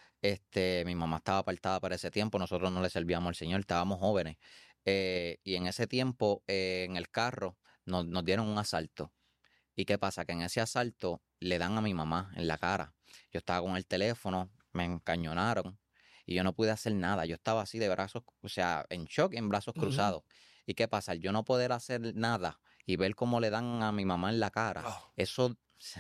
Este, mi mamá estaba apartada para ese tiempo, nosotros no le servíamos al Señor, estábamos jóvenes. Eh, y en ese tiempo, eh, en el carro, nos, nos dieron un asalto. ¿Y qué pasa? Que en ese asalto le dan a mi mamá en la cara. Yo estaba con el teléfono, me encañonaron y yo no pude hacer nada. Yo estaba así de brazos, o sea, en shock, en brazos Ujú. cruzados. ¿Y qué pasa? Al yo no poder hacer nada y ver cómo le dan a mi mamá en la cara, Wow. eso,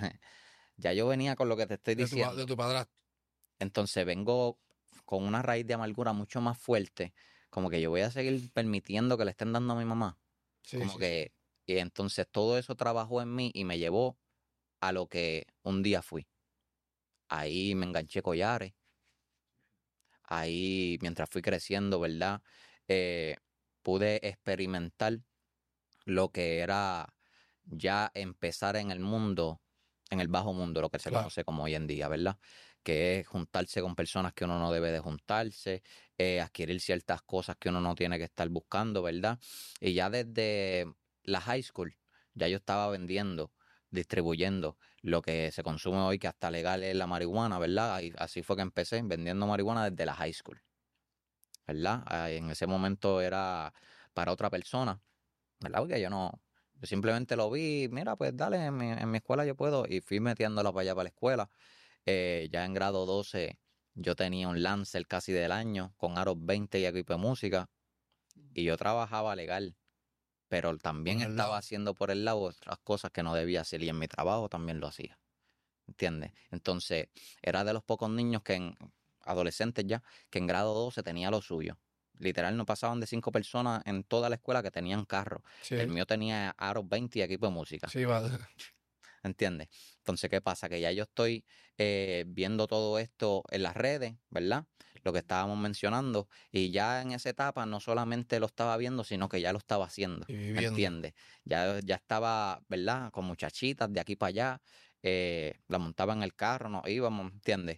ya yo venía con lo que te estoy De tu, pa- diciendo. de tu padrastro. Entonces vengo con una raíz de amargura mucho más fuerte, como que yo voy a seguir permitiendo que le estén dando a mi mamá. Sí, Como sí, sí. que, y entonces todo eso trabajó en mí y me llevó a lo que un día fui. Ahí me enganché collares, ahí mientras fui creciendo, ¿verdad? Eh, pude experimentar lo que era ya empezar en el mundo, en el bajo mundo, lo que se Claro. conoce como hoy en día, ¿verdad? Que es juntarse con personas que uno no debe de juntarse, eh, adquirir ciertas cosas que uno no tiene que estar buscando, ¿verdad? Y ya desde la high school, ya yo estaba vendiendo, distribuyendo lo que se consume hoy, que hasta legal es la marihuana, ¿verdad? Y así fue que empecé vendiendo marihuana desde la high school, ¿verdad? Ah, En ese momento era para otra persona, ¿verdad? Porque yo no, yo simplemente lo vi, mira, pues dale, en mi, en mi escuela yo puedo, y fui metiéndola para allá para la escuela. Eh, ya en grado doce yo tenía un Lancer casi del año, con aros veinte y equipo de música, y yo trabajaba legal, pero también Por el estaba lado. haciendo por el lado otras cosas que no debía hacer, y en mi trabajo también lo hacía, ¿entiendes? Entonces, era de los pocos niños que en, adolescentes ya, que en grado doce tenía lo suyo. Literal, no pasaban de cinco personas en toda la escuela que tenían carro. Sí, El mío tenía aros veinte y equipo de música. sí, va. ¿Entiendes? Entonces, ¿qué pasa? Que ya yo estoy eh, viendo todo esto en las redes, ¿verdad? Lo que estábamos mencionando. Y ya en esa etapa no solamente lo estaba viendo, sino que ya lo estaba haciendo. Y ¿Me viviendo. entiendes? Ya, ya estaba, ¿verdad? Con muchachitas de aquí para allá. Eh, la montaba en el carro, nos íbamos, ¿entiendes?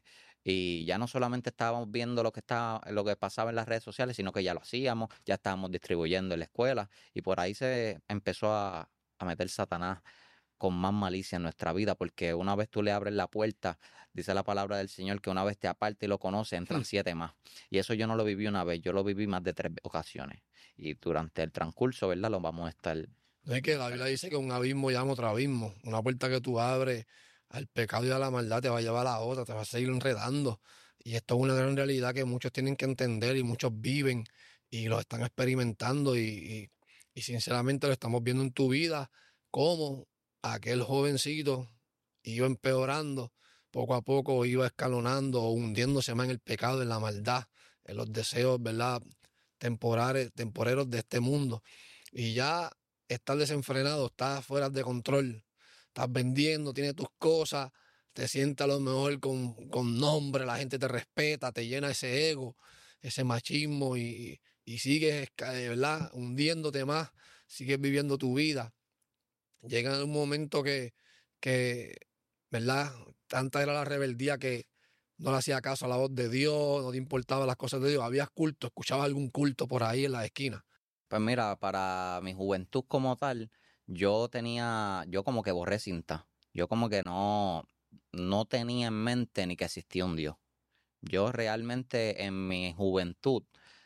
Y ya no solamente estábamos viendo lo que estaba, lo que pasaba en las redes sociales, sino que ya lo hacíamos, ya estábamos distribuyendo en la escuela. Y por ahí se empezó a, a meter Satanás con más malicia en nuestra vida, porque una vez tú le abres la puerta, dice la palabra del Señor, que una vez te aparte y lo conoce, entran Hmm. siete más. Y eso yo no lo viví una vez, yo lo viví más de tres ocasiones. Y durante el transcurso, ¿verdad? Lo vamos a estar... No es que la Biblia dice que un abismo llama otro abismo. Una puerta que tú abres al pecado y a la maldad te va a llevar a la otra, te va a seguir enredando. Y esto es una gran realidad que muchos tienen que entender y muchos viven y lo están experimentando. Y, y, y sinceramente lo estamos viendo en tu vida, cómo aquel jovencito iba empeorando, poco a poco iba escalonando o hundiéndose más en el pecado, en la maldad, en los deseos, ¿verdad? Temporales, temporeros de este mundo. Y ya estás desenfrenado, estás fuera de control, estás vendiendo, tienes tus cosas, te sientes a lo mejor con, con nombre, la gente te respeta, te llena ese ego, ese machismo y, y sigues, eh, ¿verdad?, hundiéndote más, sigues viviendo tu vida. Llega un momento que, que, ¿verdad?, tanta era la rebeldía que no le hacía caso a la voz de Dios, no te importaban las cosas de Dios. Habías culto, escuchabas algún culto por ahí en la esquina. Pues mira, para mi juventud como tal, yo tenía, yo como que borré cinta. Yo como que no, no tenía en mente ni que existía un Dios. Yo realmente en mi juventud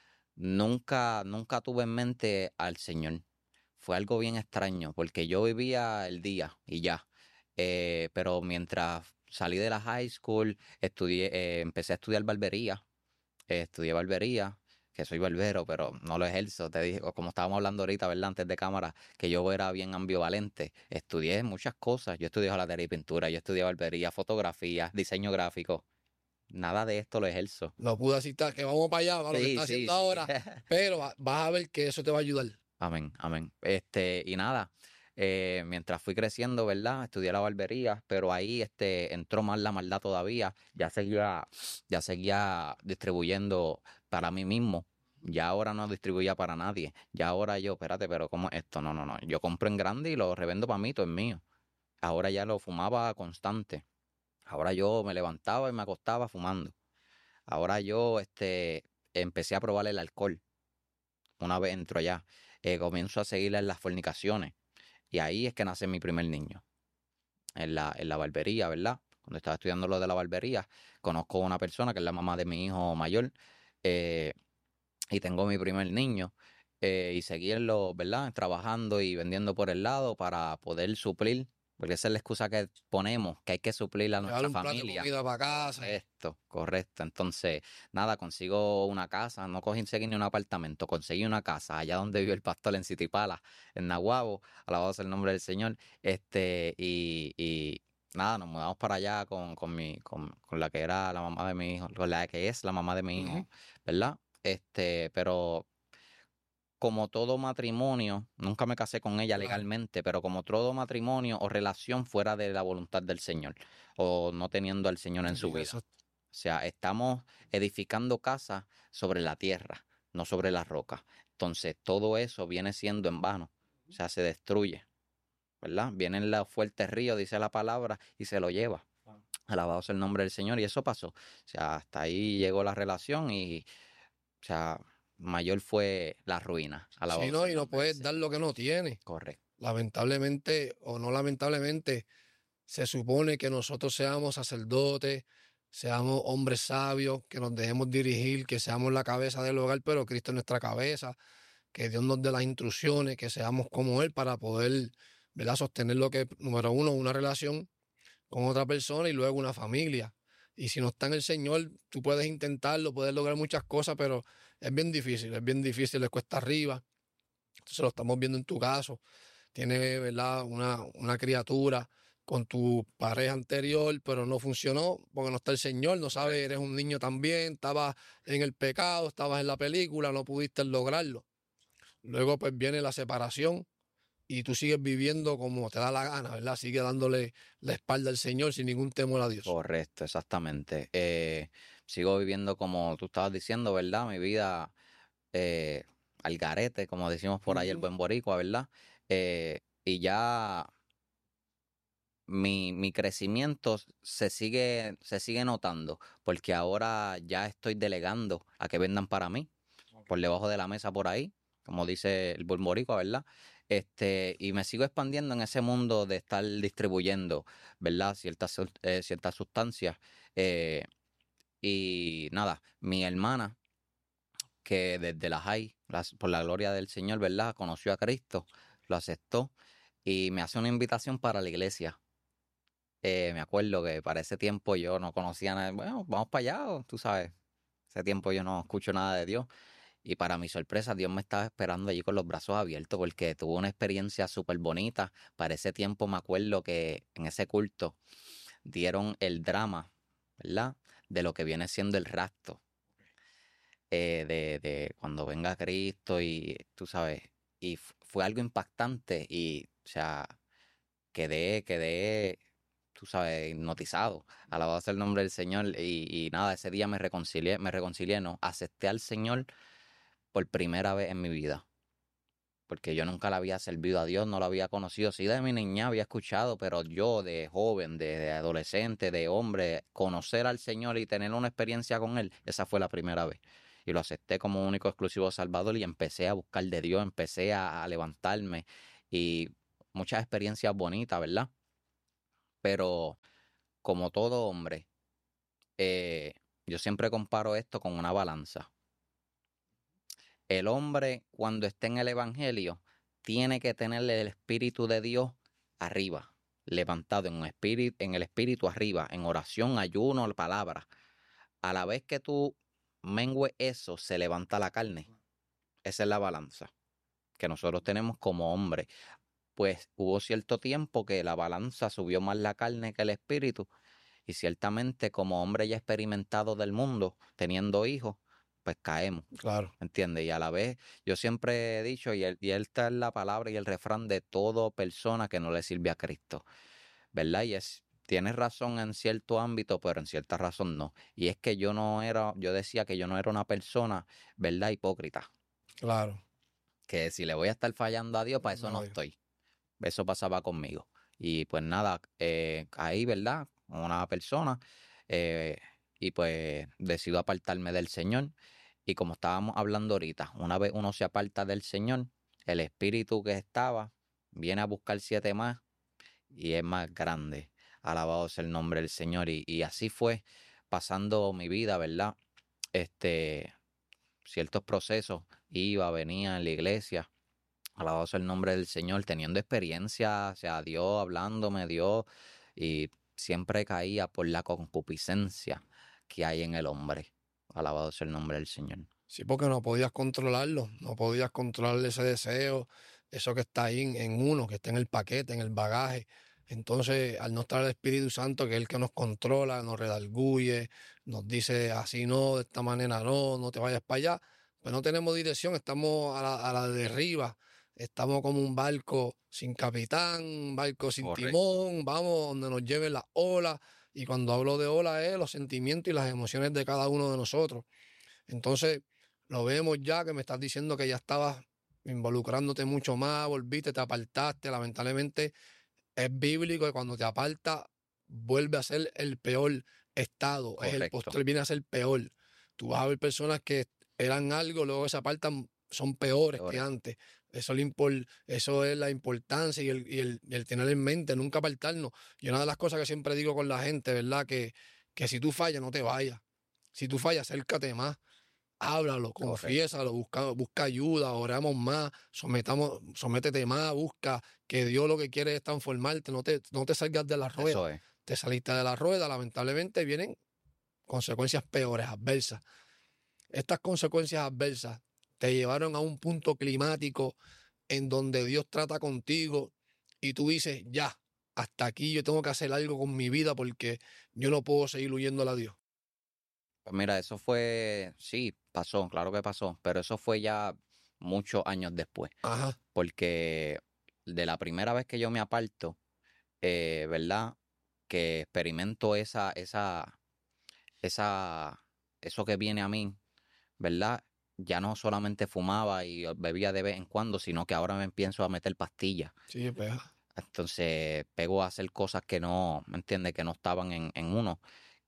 nunca, nunca tuve en mente al Señor. Fue algo bien extraño porque yo vivía el día y ya. Eh, pero mientras salí de la high school, estudié, eh, empecé a estudiar barbería. Eh, estudié barbería, que soy barbero, pero no lo ejerzo. Te dije, como estábamos hablando ahorita, ¿verdad?, antes de cámara, que yo era bien ambivalente. Estudié muchas cosas. Yo estudié hojalatería y pintura, yo estudié barbería, fotografía, diseño gráfico. Nada de esto lo ejerzo. No pude citar que vamos para allá, para lo que Sí, estás sí, haciendo sí. ahora, pero va- vas a ver que eso te va a ayudar. Amén, amén. Este, y nada, eh, mientras fui creciendo, ¿verdad? Estudié la barbería, pero ahí este, entró más la maldad todavía. Ya seguía, ya seguía distribuyendo para mí mismo. Ya ahora no distribuía para nadie. Ya ahora yo, espérate, pero ¿cómo es esto? No, no, no. Yo compro en grande y lo revendo para mí, todo es mío. Ahora ya lo fumaba constante. Ahora yo me levantaba y me acostaba fumando. Ahora yo este, empecé a probar el alcohol. Una vez entro allá, eh, comienzo a seguir en las fornicaciones. Y ahí es que nace mi primer niño, en la, en la barbería, ¿verdad? Cuando estaba estudiando lo de la barbería, conozco a una persona que es la mamá de mi hijo mayor, eh, y tengo mi primer niño. Eh, y seguirlo, ¿verdad?, trabajando y vendiendo por el lado para poder suplir, porque esa es la excusa que ponemos, que hay que suplir a Llevar nuestra un plato de familia. comida para casa. Correcto, correcto. Entonces, nada, consigo una casa, no conseguí ni un apartamento, conseguí una casa allá donde vive el pastor en Citipala, en Nahuabo, alabado sea el nombre del Señor. Este, y, y nada, nos mudamos para allá con, con mi, con, con la que era la mamá de mi hijo, con la que es la mamá de mi hijo, ¿verdad? Este, pero como todo matrimonio, nunca me casé con ella Claro. legalmente, pero como todo matrimonio o relación fuera de la voluntad del Señor, o no teniendo al Señor en su Sí, vida. eso- O sea, estamos edificando casas sobre la tierra, no sobre la roca. Entonces, todo eso viene siendo en vano. O sea, se destruye, ¿verdad? Viene el fuerte río, dice la palabra, y se lo lleva. Alabado sea el nombre del Señor. Y eso pasó. O sea, hasta ahí llegó la relación y, o sea, mayor fue la ruina. Alabado Sí, sea no, el y no nombre del puedes dar Señor. lo que no tienes. Correcto. Lamentablemente, o no lamentablemente, se supone que nosotros seamos sacerdotes, seamos hombres sabios, que nos dejemos dirigir, que seamos la cabeza del hogar, pero Cristo es nuestra cabeza, que Dios nos dé las instrucciones, que seamos como Él para poder, ¿verdad?, sostener lo que, número uno, una relación con otra persona y luego una familia. Y si no está en el Señor, tú puedes intentarlo, puedes lograr muchas cosas, pero es bien difícil, es bien difícil, es cuesta arriba. Entonces lo estamos viendo en tu caso. Tienes, ¿verdad?, una, una criatura con tu pareja anterior, pero no funcionó porque no está el Señor, no sabes, eres un niño también, estabas en el pecado, estabas en la película, no pudiste lograrlo. Luego pues viene la separación y tú sigues viviendo como te da la gana, ¿verdad? Sigues dándole la espalda al Señor sin ningún temor a Dios. Correcto, exactamente. Eh, sigo viviendo como tú estabas diciendo, ¿verdad? Mi vida eh, al garete, como decimos por ahí el Ujú. buen boricua, ¿verdad? Eh, y ya mi, mi crecimiento se sigue, se sigue notando, porque ahora ya estoy delegando a que vendan para mí, por debajo de la mesa por ahí, como dice el buen boricua, ¿verdad? Este, y me sigo expandiendo en ese mundo de estar distribuyendo, ¿verdad? Ciertas, sus- eh, ciertas sustancias. eh, y nada, mi hermana, que desde la high, las- por la gloria del Señor, ¿verdad?, conoció a Cristo, lo aceptó y me hace una invitación para la iglesia. Eh, me acuerdo que para ese tiempo yo no conocía nada. Bueno, vamos para allá, o tú sabes. Ese tiempo yo no escucho nada de Dios. Y para mi sorpresa, Dios me estaba esperando allí con los brazos abiertos porque tuve una experiencia súper bonita. Para ese tiempo me acuerdo que en ese culto dieron el drama, ¿verdad?, de lo que viene siendo el rapto. Eh, de, de cuando venga Cristo y tú sabes. Y f- fue algo impactante y, o sea, quedé, quedé tú sabes, hipnotizado. Alabado sea el nombre del Señor. Y, y nada, ese día me reconcilié, me reconcilié, no, acepté al Señor por primera vez en mi vida. Porque yo nunca le había servido a Dios, no lo había conocido. Sí, de mi niña había escuchado, pero yo de joven, de, de adolescente, de hombre, conocer al Señor y tener una experiencia con Él, esa fue la primera vez. Y lo acepté como único exclusivo Salvador y empecé a buscar de Dios, empecé a, a levantarme y muchas experiencias bonitas, ¿verdad? Pero como todo hombre, eh, yo siempre comparo esto con una balanza. El hombre, cuando esté en el Evangelio, tiene que tener el Espíritu de Dios arriba, levantado en, un espíritu, en el Espíritu arriba, en oración, ayuno, palabra. A la vez que tú mengues eso, se levanta la carne. Esa es la balanza que nosotros tenemos como hombres. Pues hubo cierto tiempo que la balanza subió más la carne que el Espíritu. Y ciertamente como hombre ya experimentado del mundo, teniendo hijos, pues caemos. Claro. ¿Entiendes? Y a la vez, yo siempre he dicho, y él, y él está en la palabra y el refrán de toda persona que no le sirve a Cristo, ¿verdad? Y es, tienes razón en cierto ámbito, pero en cierta razón no. Y es que yo no era, yo decía que yo no era una persona, ¿verdad? Hipócrita. Claro. Que si le voy a estar fallando a Dios, para eso no, No, estoy. Eso pasaba conmigo. Y pues nada, eh, ahí, ¿verdad? Una persona, eh, y pues decido apartarme del Señor. Y como estábamos hablando ahorita, una vez uno se aparta del Señor, el espíritu que estaba viene a buscar siete más y es más grande. Alabado sea el nombre del Señor. Y, y así fue pasando mi vida, ¿verdad? Este, ciertos procesos, iba, venía en la iglesia. Alabado sea el nombre del Señor, teniendo experiencia, o sea, Dios hablándome, Dios, y siempre caía por la concupiscencia que hay en el hombre. Alabado sea el nombre del Señor. Sí, porque no podías controlarlo, no podías controlar ese deseo, eso que está ahí en, en uno, que está en el paquete, en el bagaje. Entonces, al no estar el Espíritu Santo, que es el que nos controla, nos redarguye, nos dice así no, de esta manera no, no te vayas para allá, pues no tenemos dirección, estamos a la, a la deriva, estamos como un barco sin capitán, un barco sin Correcto. timón, vamos donde nos lleven las olas. Y cuando hablo de olas es los sentimientos y las emociones de cada uno de nosotros. Entonces, lo vemos ya que me estás diciendo que ya estabas involucrándote mucho más, volviste, te apartaste. Lamentablemente es bíblico que cuando te apartas vuelve a ser el peor estado. Es el Correcto. postre viene a ser peor. Tú vas a ver personas que eran algo, luego se apartan, son peores Peores. que antes. Eso, le impor- eso es la importancia y el, y el- y el tener en mente, nunca apartarnos. Y una de las cosas que siempre digo con la gente, ¿verdad? Que, que si tú fallas, no te vayas. Si tú fallas, acércate más. Háblalo, confiésalo, busca, busca ayuda, oramos más, sometamos, sométete más, busca que Dios lo que quiere es transformarte, no te, no te salgas de la rueda. Eso es. Te saliste de la rueda, lamentablemente vienen consecuencias peores, adversas. Estas consecuencias adversas te llevaron a un punto climático en donde Dios trata contigo y tú dices, ya, hasta aquí yo tengo que hacer algo con mi vida porque yo no puedo seguir huyéndole a Dios. Pues mira, eso fue, sí, pasó, claro que pasó, pero eso fue ya muchos años después. Ajá. Porque de la primera vez que yo me aparto, eh, ¿verdad? Que experimento esa, esa, esa, eso que viene a mí, ¿verdad? Ya no solamente fumaba y bebía de vez en cuando, sino que ahora me empiezo a meter pastillas. Sí, pega. Entonces pego a hacer cosas que no, ¿me entiendes? Que no estaban en, en uno.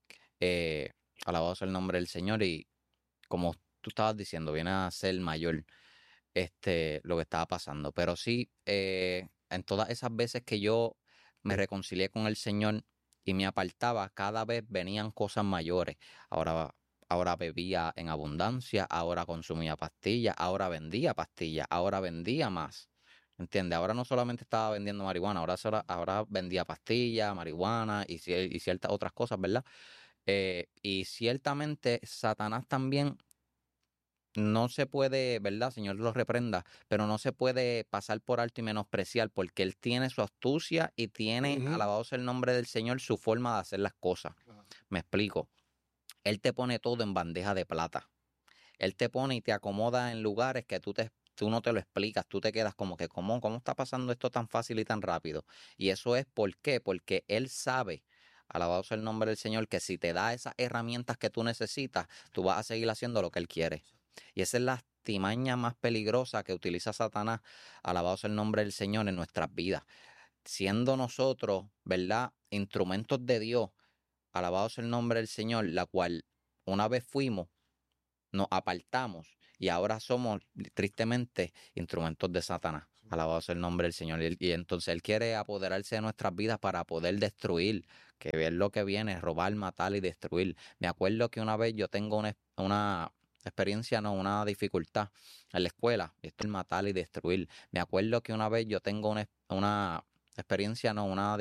Eh, alabado sea el nombre del Señor y como tú estabas diciendo, viene a ser mayor este, lo que estaba pasando. Pero sí, eh, en todas esas veces que yo me reconcilié con el Señor y me apartaba, cada vez venían cosas mayores. Ahora, ahora bebía en abundancia, ahora consumía pastillas, ahora vendía pastillas, ahora vendía más. ¿Entiendes? Ahora no solamente estaba vendiendo marihuana, ahora, sola- ahora vendía pastillas, marihuana y, cier- y ciertas otras cosas, ¿verdad? Eh, y ciertamente Satanás también no se puede, ¿verdad? Señor lo reprenda, pero no se puede pasar por alto y menospreciar porque él tiene su astucia y tiene, Ujú. alabado sea el nombre del Señor, su forma de hacer las cosas. Me explico. Él te pone todo en bandeja de plata. Él te pone y te acomoda en lugares que tú, te, tú no te lo explicas. Tú te quedas como que, ¿cómo, ¿cómo está pasando esto tan fácil y tan rápido? Y eso es, ¿por qué? Porque él sabe, alabado sea el nombre del Señor, que si te da esas herramientas que tú necesitas, tú vas a seguir haciendo lo que él quiere. Y esa es la artimaña más peligrosa que utiliza Satanás, alabado sea el nombre del Señor, en nuestras vidas. Siendo nosotros, ¿verdad?, instrumentos de Dios, alabado sea el nombre del Señor, la cual una vez fuimos, nos apartamos y ahora somos tristemente instrumentos de Satanás. Alabado sea el nombre del Señor. Y, y entonces Él quiere apoderarse de nuestras vidas para poder destruir, que ver lo que viene, robar, matar y destruir. Me acuerdo que una vez yo tengo una, una experiencia, no, una dificultad en la escuela, esto es matar y destruir. Me acuerdo que una vez yo tengo una, una experiencia, no, una